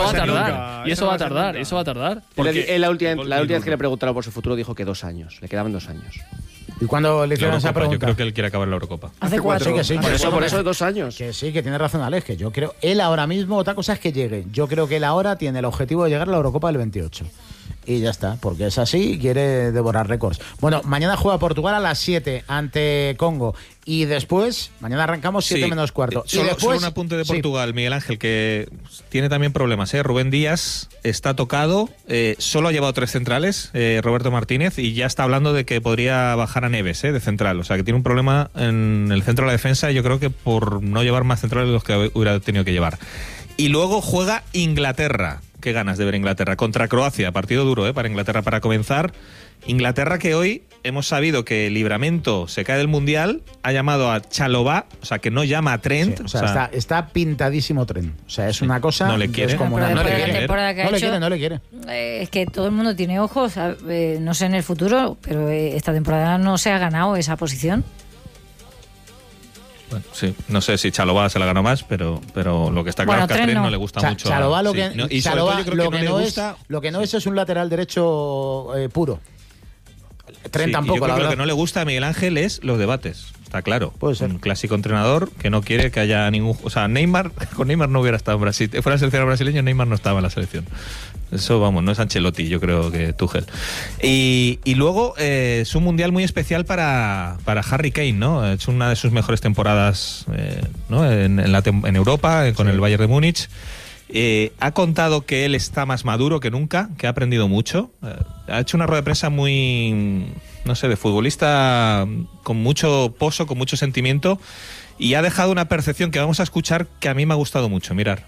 a tardar. Porque la última vez que le preguntaron por su futuro dijo que 2 años, le quedaban 2 años. ¿Y cuando le hicieron esa pregunta? Yo creo que él quiere acabar la Eurocopa. Hace 4. Sí, por eso 2 años. Que sí, que tiene razón Alex, que yo creo, él ahora mismo, otra cosa es que llegue. Yo creo que él ahora tiene el objetivo de llegar a la Eurocopa del 28. Y ya está, porque es así y quiere devorar récords. Bueno, mañana juega Portugal a las 7 ante Congo. Y después, mañana arrancamos 7 menos cuarto. Solo un apunte de Portugal, Miguel Ángel, que tiene también problemas. Rubén Díaz está tocado, solo ha llevado 3 centrales, Roberto Martínez, y ya está hablando de que podría bajar a Neves de central. O sea, que tiene un problema en el centro de la defensa, yo creo que por no llevar más centrales de los que hubiera tenido que llevar. Y luego juega Inglaterra. Qué ganas de ver Inglaterra contra Croacia, partido duro para Inglaterra para comenzar. Inglaterra, que hoy hemos sabido que Livramento se cae del Mundial, ha llamado a Chalobah, o sea, que no llama a Trent. Sí, está pintadísimo Trent. O sea, es una cosa... No le quiere. No le quiere. Es que todo el mundo tiene ojos, no sé en el futuro, pero esta temporada no se ha ganado esa posición. Bueno, sí, no sé si Chalobah se la ganó más, pero lo que está claro es que a Trent no le gusta mucho. Chalobah lo que no es un lateral derecho puro. Trent tampoco, yo creo que lo que no le gusta a Miguel Ángel es los debates. Está claro. Puede ser. Un clásico entrenador que no quiere que haya ningún... O sea, con Neymar no hubiera estado en Brasil. Fuera el seleccionador brasileño, Neymar no estaba en la selección. Eso, vamos, no es Ancelotti, yo creo que Tuchel. Y luego es un mundial muy especial para Harry Kane, ¿no? Es una de sus mejores temporadas ¿no? en Europa, con el Bayern de Múnich. Ha contado que él está más maduro que nunca, que ha aprendido mucho. Ha hecho una rueda de prensa muy, no sé, de futbolista con mucho pozo, con mucho sentimiento, y ha dejado una percepción que vamos a escuchar que a mí me ha gustado mucho. Mirar.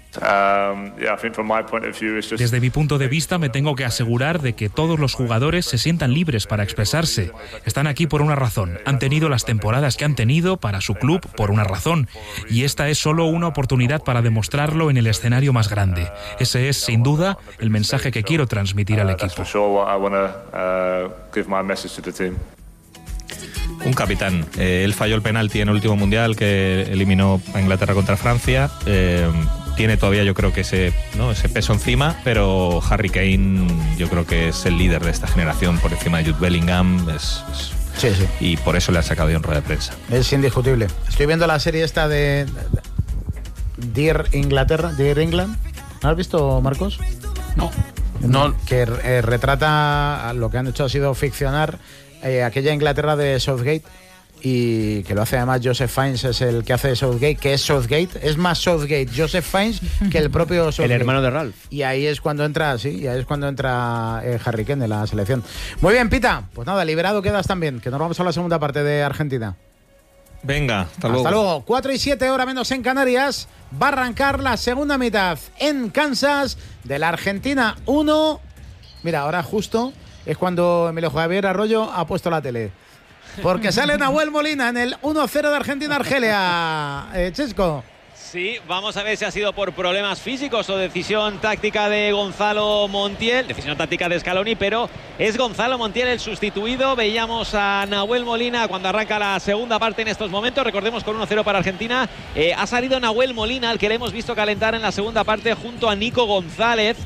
Desde mi punto de vista, me tengo que asegurar de que todos los jugadores se sientan libres para expresarse. Están aquí por una razón. Han tenido las temporadas que han tenido para su club por una razón. Y esta es solo una oportunidad para demostrarlo en el escenario más grande. Ese es, sin duda, el mensaje que quiero transmitir al equipo. Un capitán. Él falló el penalti en el último mundial que eliminó a Inglaterra contra Francia. Tiene todavía, yo creo que ese peso encima, pero Harry Kane yo creo que es el líder de esta generación por encima de Jude Bellingham. Sí. Y por eso le han sacado en rueda de prensa. Es indiscutible. Estoy viendo la serie esta de Dear England. ¿No has visto, Marcos? No. Que retrata, lo que han hecho ha sido ficcionar aquella Inglaterra de Southgate, y que lo hace además Joseph Fiennes, es el que hace de Southgate, que es Southgate, es más Southgate Joseph Fiennes que el propio Southgate. El hermano de Ralph. Y ahí es cuando entra, Harry Kane de la selección. Muy bien, Pita, pues nada, liberado quedas también, que nos vamos a la segunda parte de Argentina. Venga, hasta luego. Hasta luego. 4:07, hora menos en Canarias. Va a arrancar la segunda mitad en Kansas de la Argentina 1. Mira, ahora justo es cuando Emilio Javier Arroyo ha puesto la tele. Porque sale Nahuel Molina en el 1-0 de Argentina-Argelia. Chesco. Sí, vamos a ver si ha sido por problemas físicos o decisión táctica de Gonzalo Montiel, decisión táctica de Scaloni, pero es Gonzalo Montiel el sustituido. Veíamos a Nahuel Molina cuando arranca la segunda parte en estos momentos, recordemos con 1-0 para Argentina. Ha salido Nahuel Molina, al que le hemos visto calentar en la segunda parte junto a Nico González.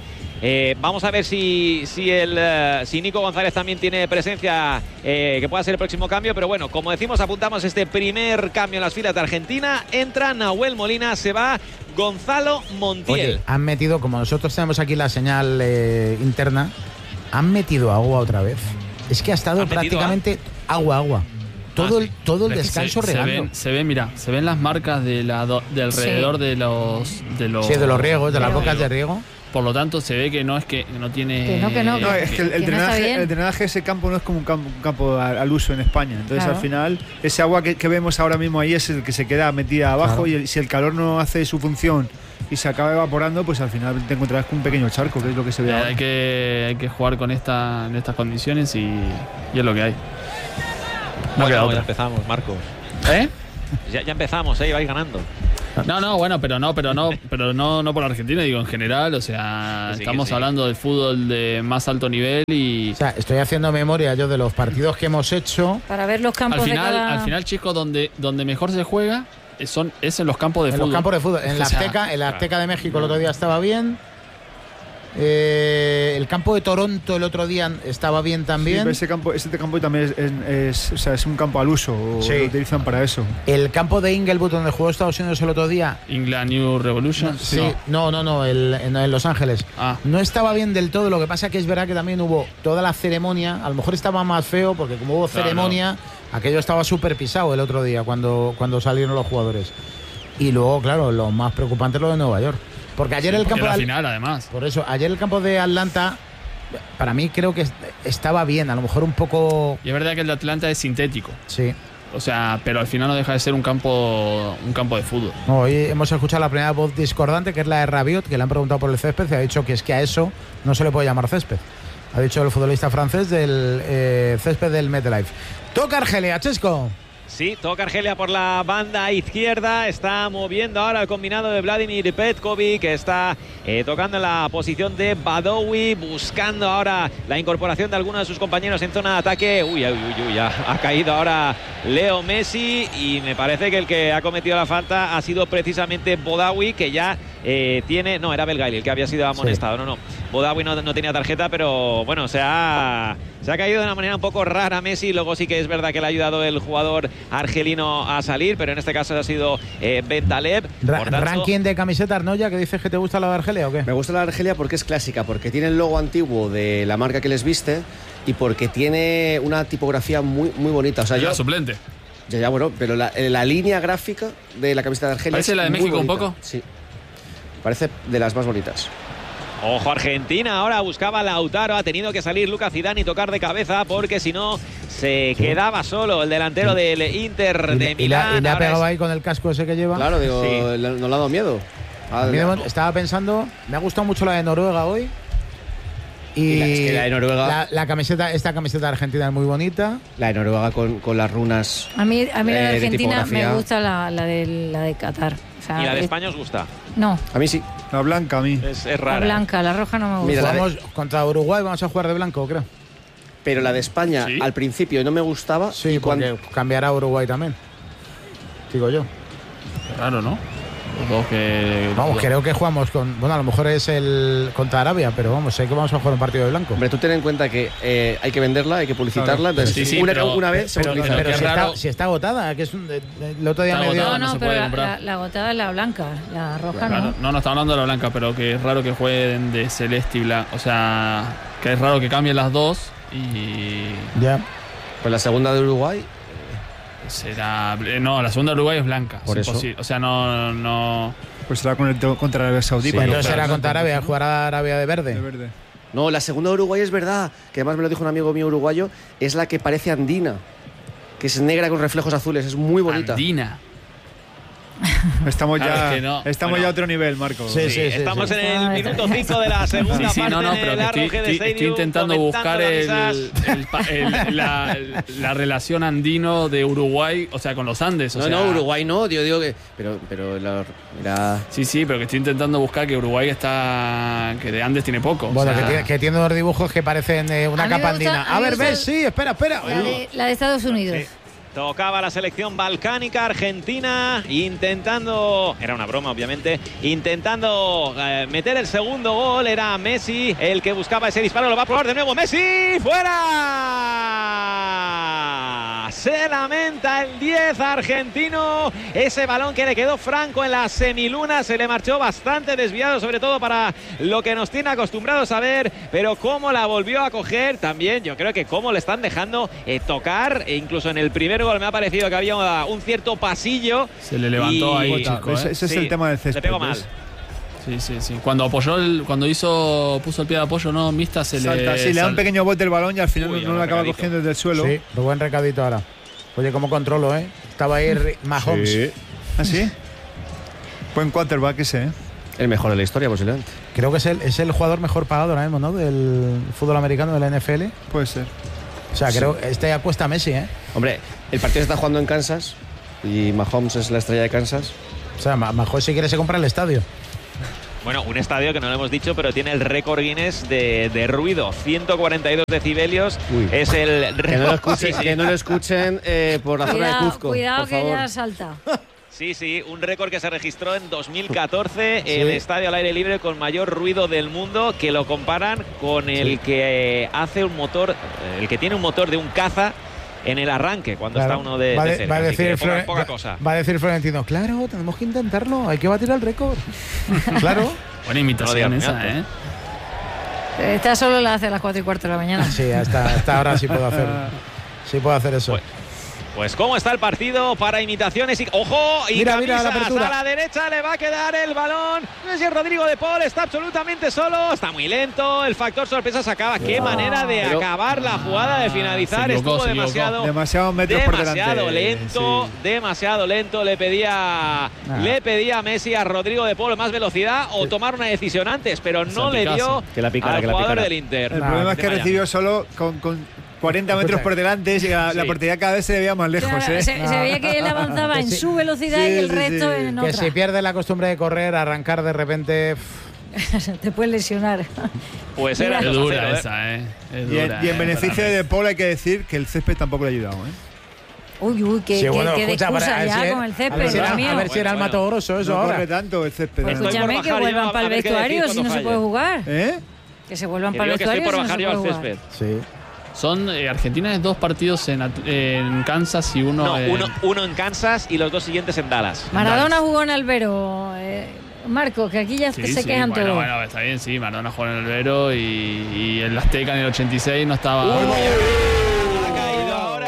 Vamos a ver si Nico González también tiene presencia, que pueda ser el próximo cambio. Pero bueno, como decimos, apuntamos este primer cambio en las filas de Argentina. Entra Nahuel Molina, se va Gonzalo Montiel. Oye, han metido, como nosotros tenemos aquí la señal interna, han metido agua otra vez. Es que ha estado prácticamente agua. Todo el descanso regando. Se ven las marcas de alrededor de los sí, de los riegos, de las bocas de riego. Por lo tanto, se ve que no tiene... No, es que el drenaje de ese campo no es como un campo al uso en España. Entonces, al final, ese agua que vemos ahora mismo ahí es el que se queda metida abajo. Claro. Y si el calor no hace su función y se acaba evaporando, pues al final te encontrarás con un pequeño charco, que es lo que se ve ahora. Hay que jugar con en estas condiciones y es lo que hay. Ya empezamos, Marcos. Ya empezamos, vais ganando. Pero no por Argentina, digo en general, o sea, estamos hablando del fútbol de más alto nivel y... O sea, estoy haciendo memoria yo de los partidos que hemos hecho. Para ver los campos al final, chicos, donde mejor se juega es en los campos de fútbol. En los campos de fútbol. En la Azteca de México el otro día estaba bien. El campo de Toronto el otro día estaba bien también. Sí, ese campo también es un campo al uso, lo utilizan para eso. El campo de Inglewood donde jugó Estados Unidos el otro día, England New Revolution. Sí, no, en Los Ángeles. No estaba bien del todo. Lo que pasa que es verdad que también hubo toda la ceremonia. A lo mejor estaba más feo porque como hubo ceremonia, aquello estaba súper pisado el otro día cuando salieron los jugadores. Y luego, claro, lo más preocupante es lo de Nueva York. Porque ayer el campo de final, además. Por eso, ayer el campo de Atlanta, para mí creo que estaba bien, a lo mejor un poco. Y es verdad que el de Atlanta es sintético. Sí. O sea, pero al final no deja de ser un campo de fútbol. Hoy hemos escuchado la primera voz discordante, que es la de Rabiot, que le han preguntado por el césped y ha dicho que es que a eso no se le puede llamar césped. Ha dicho el futbolista francés del césped del MetLife. Toca Argelia, Chesco. Sí, toca Argelia por la banda izquierda. Está moviendo ahora el combinado de Vladimir Petkovic, que está tocando en la posición de Badowi, buscando ahora la incorporación de algunos de sus compañeros en zona de ataque. Ha caído ahora Leo Messi y me parece que el que ha cometido la falta ha sido precisamente Bodawi, que ya tiene... No, era Belgaili el que había sido amonestado. Sí. No. Bodawi no tenía tarjeta, pero bueno, se ha caído de una manera un poco rara Messi. Luego sí que es verdad que le ha ayudado el jugador argelino a salir, pero en este caso ha sido Bentaleb. Ranking de camisetas, ¿no? Ya que dices que te gusta la de Argelia, ¿o qué? Me gusta la de Argelia porque es clásica, porque tiene el logo antiguo de la marca que les viste y porque tiene una tipografía muy, muy bonita. O sea, yo suplente. Ya, bueno, pero la línea gráfica de la camiseta de Argelia ¿parece la de México un poco? Sí. Parece de las más bonitas. Ojo, Argentina ahora buscaba a Lautaro, ha tenido que salir Lucas Zidane y tocar de cabeza porque si no se quedaba solo el delantero del Inter de Milán. Y le ha pegado ahí con el casco ese que lleva. Claro, digo, no le ha dado miedo. Estaba pensando, me ha gustado mucho la de Noruega hoy. Y es que la de Noruega, esta camiseta argentina es muy bonita. La de Noruega con las runas. A mí la de Argentina me gusta la de Qatar. O sea, ¿y la de España os gusta? No. A mí sí. La blanca a mí. Es rara. La blanca, la roja no me gusta. Mira, vamos contra Uruguay, vamos a jugar de blanco, creo. Pero la de España al principio no me gustaba. Sí, porque cambiará Uruguay también. Digo yo. Qué raro, ¿no? Creo que jugamos con... Bueno, a lo mejor es el contra Arabia, pero vamos, sé que vamos a jugar un partido de blanco. Hombre, tú ten en cuenta que hay que venderla, hay que publicitarla. Claro. Entonces, una vez se publicita. Pero si está agotada, que es el otro día No, pero la agotada es la blanca, la roja claro, no. No, estamos hablando de la blanca, pero que es raro que jueguen de celeste y blanca. O sea, que es raro que cambien las dos y... Ya. Pues la segunda de Uruguay... No, la segunda de Uruguay es blanca. Por eso. O sea, no. Pues será contra Arabia Saudí. Sí, entonces será contra Arabia, jugar a Arabia de verde. No, la segunda de Uruguay es verdad, que además me lo dijo un amigo mío uruguayo, es la que parece andina, que es negra con reflejos azules, es muy bonita. Andina. Estamos ya a otro nivel, Marco. Sí, estamos en el minuto 5 de la segunda parte. Estoy intentando buscar la relación andino de Uruguay, o sea, con los Andes. Uruguay no, yo digo que... Pero mira... Sí, pero que estoy intando buscar que Uruguay que de Andes tiene poco. Bueno, que tiene unos dibujos que parecen una capa andina. A ver, ves, sí, espera. La de Estados Unidos. Tocaba la selección balcánica argentina, intentando, era una broma obviamente, intentando meter el segundo gol. Era Messi el que buscaba ese disparo, lo va a probar de nuevo Messi, ¡fuera! Se lamenta el 10 argentino, ese balón que le quedó franco en la semiluna, se le marchó bastante desviado, sobre todo para lo que nos tiene acostumbrados a ver, pero cómo la volvió a coger también. Yo creo que cómo le están dejando tocar, e incluso en el primer gol me ha parecido que había un cierto pasillo. Se le levantó ahí, chico, Ese es el tema del césped. Le pegó mal. Sí. Cuando apoyó, puso el pie de apoyo, no, Mista se salta, le da un pequeño bote el balón y al final no lo acaba cogiendo desde el suelo. Sí, lo buen recadito ahora. Oye, ¿cómo controlo, Estaba ahí Mahomes. Sí. ¿Ah, sí? Buen quarterback ese, El mejor de la historia, posiblemente. Creo que es el jugador mejor pagado ahora mismo, ¿no? Del fútbol americano, de la NFL. Puede ser. O sea, creo que apuesta a Messi, Hombre, el partido se está jugando en Kansas y Mahomes es la estrella de Kansas. O sea, Mahomes si quiere se compra el estadio. Bueno, un estadio que no lo hemos dicho, pero tiene el récord Guinness de ruido, 142 decibelios. Uy. Es el récord. Que no lo escuchen por la zona de Cuzco. Cuidado por que favor. ya salta. Sí, un récord que se registró en 2014, el estadio al aire libre con mayor ruido del mundo, que lo comparan con el que hace un motor, el que tiene un motor de un caza en el arranque, cuando está uno de cerca. Va a decir poca cosa. Va a decir Florentino, claro, tenemos que intentarlo, hay que batir el récord. Claro. Buena imitación esa, Esta solo la hace a las 4:15 de la mañana. Sí, hasta ahora sí puedo hacer. Sí puedo hacer eso. Pues cómo está el partido para imitaciones y ¡ojo! Y mira la apertura. A la derecha le va a quedar el balón. No sé si Rodrigo de Paul está absolutamente solo. Está muy lento. El factor sorpresa se acaba. Qué manera de acabar la jugada, de finalizar. Estuvo demasiado metros por delante. Demasiado lento. Le pedía a Messi, a Rodrigo de Paul más velocidad o tomar una decisión antes, pero no le dio al jugador del Inter. El problema es que recibió solo con 40 metros por delante, la portería cada vez se le veía más lejos. Claro, se veía que él avanzaba en su velocidad y el resto en otra. Que si pierde la costumbre de correr, arrancar de repente... te puedes lesionar. Pues era dura esa, Es dura, y en beneficio de Paul hay que decir que el césped tampoco le ha ayudado, Uy, qué excusa ya con el césped. A ver si era el Mato Grosso eso ahora. No corre tanto el césped. Pues escúchame, que vuelvan para el vestuario si no se puede jugar. Que se vuelvan para el vestuario si no se puede jugar. Sí. Son Argentina es 2 partidos en Kansas y uno en Kansas y los 2 siguientes en Dallas. Maradona jugó en Albero. Marco, que aquí ya se quejan todos. Bueno, está bien, sí, Maradona jugó en Albero y el Azteca en el 86 no estaba... Ha caído ahora.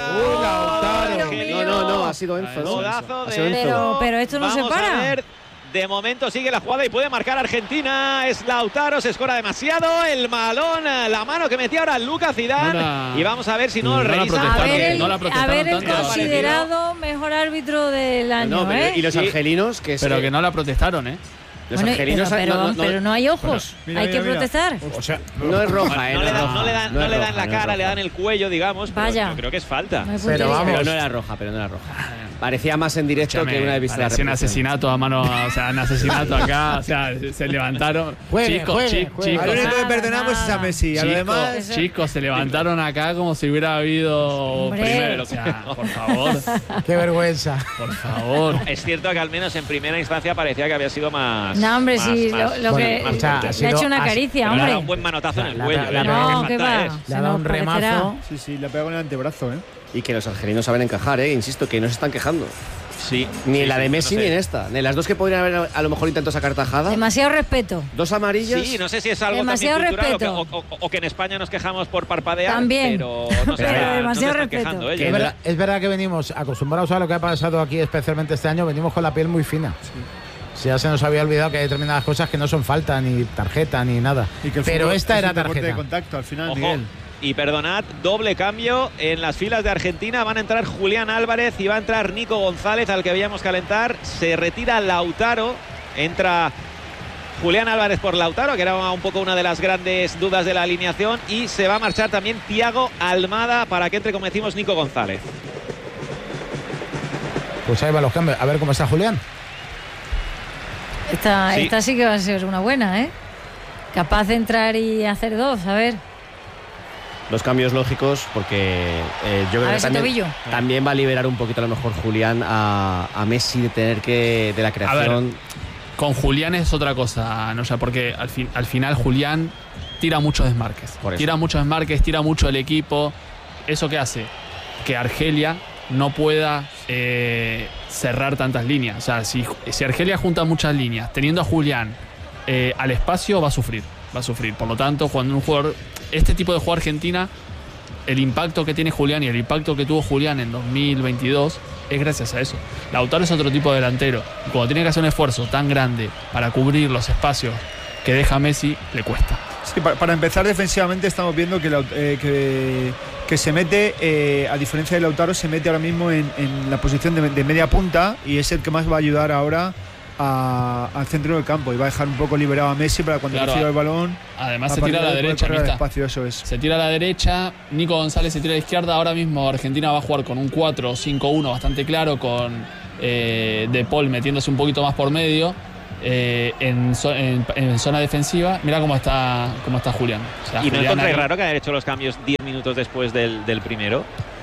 No, ha sido Enzo. Pero esto no se para. A ver. De momento sigue la jugada y puede marcar Argentina. Es Lautaro, se escora demasiado. El balón, la mano que metía ahora Lucas Zidane. Y vamos a ver si no revisa. A ver el considerado mejor árbitro del año. Y los argelinos pero que no la protestaron, Los argelinos pero no hay ojos. Hay que protestar. O sea, no es roja, no le dan la cara, le dan el cuello, digamos. Vaya. Yo creo que es falta. Pero no era roja, Parecía más en directo que una vez parecía un asesinato a mano, o sea, un asesinato acá, o sea, se levantaron. Chicos. Al único que perdonamos es a Messi, a lo demás. Chicos, se levantaron acá como si hubiera habido primero, o sea, por favor. Qué vergüenza. Por favor. Es cierto que al menos en primera instancia parecía que había sido más. No, hombre, sí, lo que le ha hecho una caricia, hombre. Le ha dado un buen manotazo en el cuello. No, ¿qué va? Le ha dado un remazo. Sí, le ha pegado en el antebrazo, Y que los argelinos saben encajar, insisto, que no se están quejando. Sí. Ni en la de Messi ni en esta. Ni en las dos que podrían haber a lo mejor intentado sacar tajada. Demasiado respeto. 2 amarillas. Sí, no sé si es algo demasiado también cultural respeto. o que en España nos quejamos por parpadear. También. Pero no sé, demasiado respeto. Quejando ellos. Es verdad que venimos acostumbrados a lo que ha pasado aquí, especialmente este año, venimos con la piel muy fina. Si ya se nos había olvidado que hay determinadas cosas que no son falta, ni tarjeta, ni nada. Pero esta era tarjeta. De contacto al final, Ojo. Miguel. Y perdonad, doble cambio en las filas de Argentina. Van a entrar Julián Álvarez y va a entrar Nico González, al que veíamos calentar. Se retira Lautaro. Entra Julián Álvarez por Lautaro, que era un poco una de las grandes dudas de la alineación. Y se va a marchar también Thiago Almada para que entre, como decimos, Nico González. Pues ahí van los cambios. A ver cómo está Julián. Esta sí que va a ser una buena, Capaz de entrar y hacer 2, a ver. Dos cambios lógicos, porque yo creo que también va a liberar un poquito a lo mejor Julián a Messi de tener que de la creación. Con Julián es otra cosa, ¿no? O sea, porque al final Julián tira muchos desmarques. Tira mucho el equipo. ¿Eso qué hace? Que Argelia no pueda cerrar tantas líneas. O sea, si Argelia junta muchas líneas, teniendo a Julián al espacio, va a sufrir. Por lo tanto, cuando un jugador, este tipo de juego Argentina, el impacto que tiene Julián y el impacto que tuvo Julián en 2022 es gracias a eso. Lautaro es otro tipo de delantero. Y cuando tiene que hacer un esfuerzo tan grande para cubrir los espacios que deja Messi, le cuesta. Sí, para empezar defensivamente estamos viendo que se mete, a diferencia de Lautaro, se mete ahora mismo en la posición de media punta y es el que más va a ayudar ahora al centro del campo y va a dejar un poco liberado a Messi para cuando reciba el balón. Además se tira a la derecha, espacio, eso es. Se tira a la derecha, Nico González se tira a la izquierda. Ahora mismo Argentina va a jugar con un 4-5-1 bastante claro, con De Paul metiéndose un poquito más por medio en zona defensiva. Mira cómo está Julián. O sea, ¿Y no encontré raro que hayan hecho los cambios 10 minutos después del primero?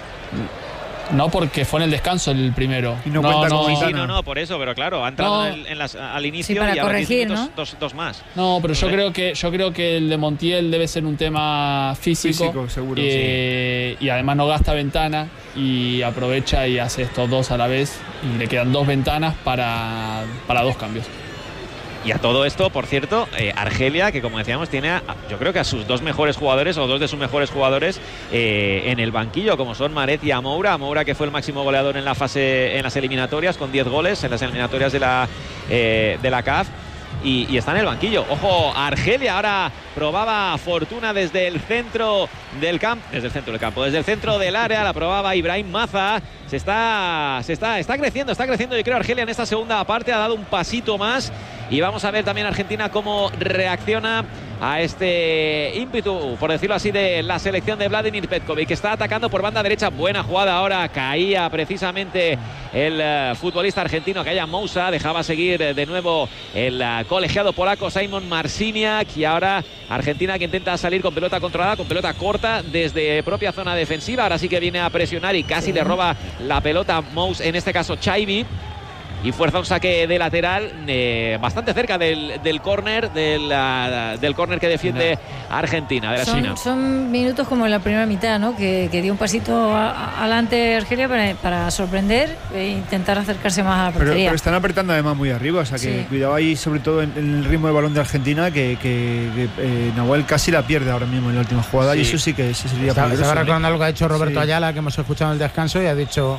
No, porque fue en el descanso el primero. Y no, por eso, pero claro, ha entrado al inicio para y corregir, ahora 10 minutos, dos más. No, pero yo creo que el de Montiel debe ser un tema físico seguro, y además no gasta ventana y aprovecha y hace estos dos a la vez y le quedan 2 ventanas para 2 cambios. Y a todo esto, por cierto, Argelia, que como decíamos, tiene yo creo que a sus 2 mejores jugadores o 2 de sus mejores jugadores en el banquillo, como son Maret y Amoura, que fue el máximo goleador en las eliminatorias con 10 goles en las eliminatorias de la CAF. Y está en el banquillo. Ojo, Argelia ahora probaba Fortuna desde el centro del campo. Desde el centro del área la probaba Ibrahim Maza. Se está creciendo. Yo creo Argelia en esta segunda parte ha dado un pasito más. Y vamos a ver también Argentina cómo reacciona a este ímpetu, por decirlo así, de la selección de Vladimir Petkovic, que está atacando por banda derecha. Buena jugada ahora, caía precisamente el futbolista argentino Kaja Moussa, dejaba seguir de nuevo el colegiado polaco Simon Marciniak, y ahora Argentina que intenta salir con pelota controlada, con pelota corta desde propia zona defensiva. Ahora sí que viene a presionar y casi le roba la pelota Moussa, en este caso Chaibi, y fuerza un saque de lateral bastante cerca del córner del córner que defiende Argentina, de la China. Son minutos como en la primera mitad, ¿no? Que dio un pasito adelante Argelia para sorprender e intentar acercarse más a la portería. Pero están apretando además muy arriba, o sea que cuidado ahí, sobre todo en el ritmo de balón de Argentina, que Nahuel casi la pierde ahora mismo en la última jugada, y eso sí que sería peligroso. Estaba recordando lo que ha hecho Roberto Ayala, que hemos escuchado en el descanso, y ha dicho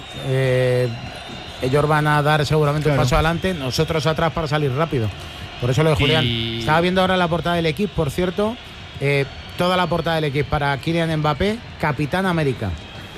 ellos van a dar seguramente un paso adelante, nosotros atrás para salir rápido. Por eso lo de Julián. Estaba viendo ahora la portada del equipo, por cierto, toda la portada del equipo para Kylian Mbappé, Capitán América.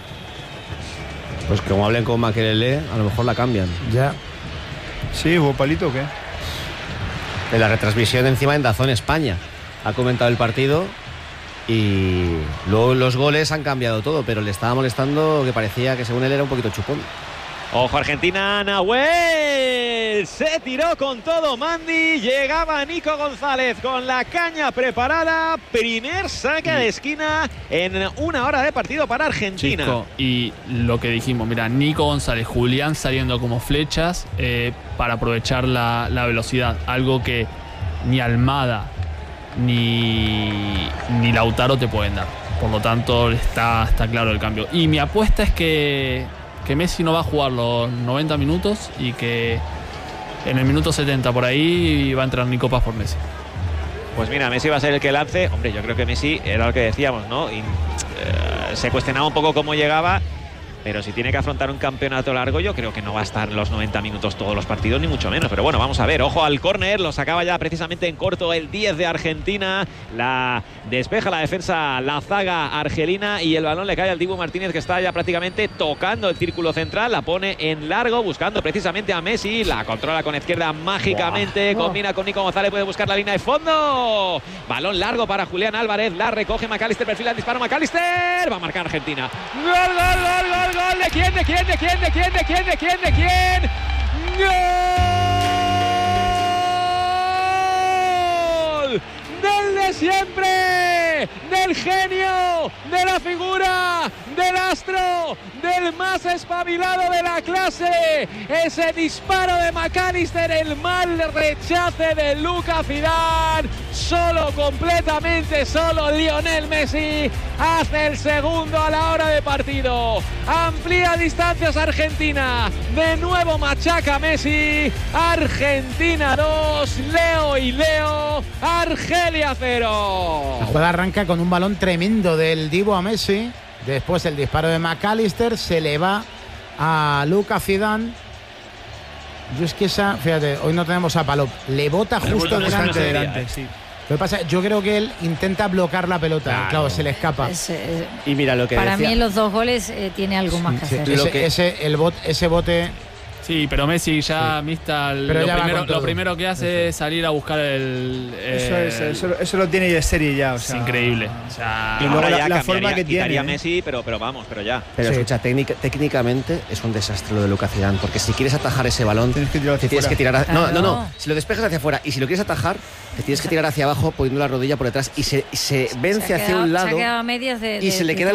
Pues como hablen con Makelele, a lo mejor la cambian. Ya. Sí, ¿hubo palito o qué? En la retransmisión encima en DAZN España ha comentado el partido y luego los goles han cambiado todo, pero le estaba molestando que parecía que según él era un poquito chupón. Ojo Argentina, Nahuel se tiró con todo Mandi, llegaba Nico González con la caña preparada, primer saque de esquina en 1 hora de partido para Argentina. Chico, y lo que dijimos, mira, Nico González, Julián saliendo como flechas para aprovechar la velocidad, algo que ni Almada ni Lautaro te pueden dar. Por lo tanto está claro el cambio. Y mi apuesta es que Messi no va a jugar los 90 minutos y que en el minuto 70 por ahí va a entrar Nico Paz por Messi. Pues mira, Messi va a ser el que lance. Hombre, yo creo que Messi era lo que decíamos, ¿no? Se cuestionaba un poco cómo llegaba, pero si tiene que afrontar un campeonato largo, yo creo que no va a estar los 90 minutos todos los partidos, ni mucho menos. Pero bueno, vamos a ver. Ojo al córner, lo sacaba ya precisamente en corto el 10 de Argentina. La despeja la defensa, la zaga argelina, y el balón le cae al Dibu Martínez, que está ya prácticamente tocando el círculo central. La pone en largo, buscando precisamente a Messi. La controla con izquierda mágicamente. Combina con Nico González, puede buscar la línea de fondo. Balón largo para Julián Álvarez. La recoge McAllister, perfila el disparo McAllister. Va a marcar Argentina. ¡Gol, gol, gol, gol! ¿De quién? ¡Gol! Del de siempre, del genio, de la figura, del astro, del más espabilado de la clase. Ese disparo de McAllister, el mal rechace de Luka Zidane. Solo, completamente solo, Lionel Messi hace el segundo a la hora de partido. Amplía distancias Argentina. De nuevo machaca Messi. Argentina 2, Leo, Argelia 0. La jugada arranca con un balón tremendo del Dibu a Messi. Después el disparo de McAllister, se le va a Luka Zidane. Yo es que esa, fíjate, hoy no tenemos a Palop. Le bota justo delante. Sí. Lo que pasa, yo creo que él intenta bloquear la pelota. Claro, se le escapa. Y mira lo que para decía. mí en los 2 goles tiene algo más que hacer. Ese bote. Sí, pero Messi ya mista. Lo primero que hace es salir a buscar el. Eso lo tiene de serie ya. O sea, es increíble. O sea, y luego la forma que quitaría tiene. Messi, pero ya. Pero escucha, técnicamente es un desastre lo de Luka Zidane, porque si quieres atajar ese balón, te tienes que tirar. No. Si lo despejas hacia afuera y si lo quieres atajar, te tienes que tirar hacia abajo poniendo la rodilla por detrás y se vence hacia un lado se ha quedado a medias y se le queda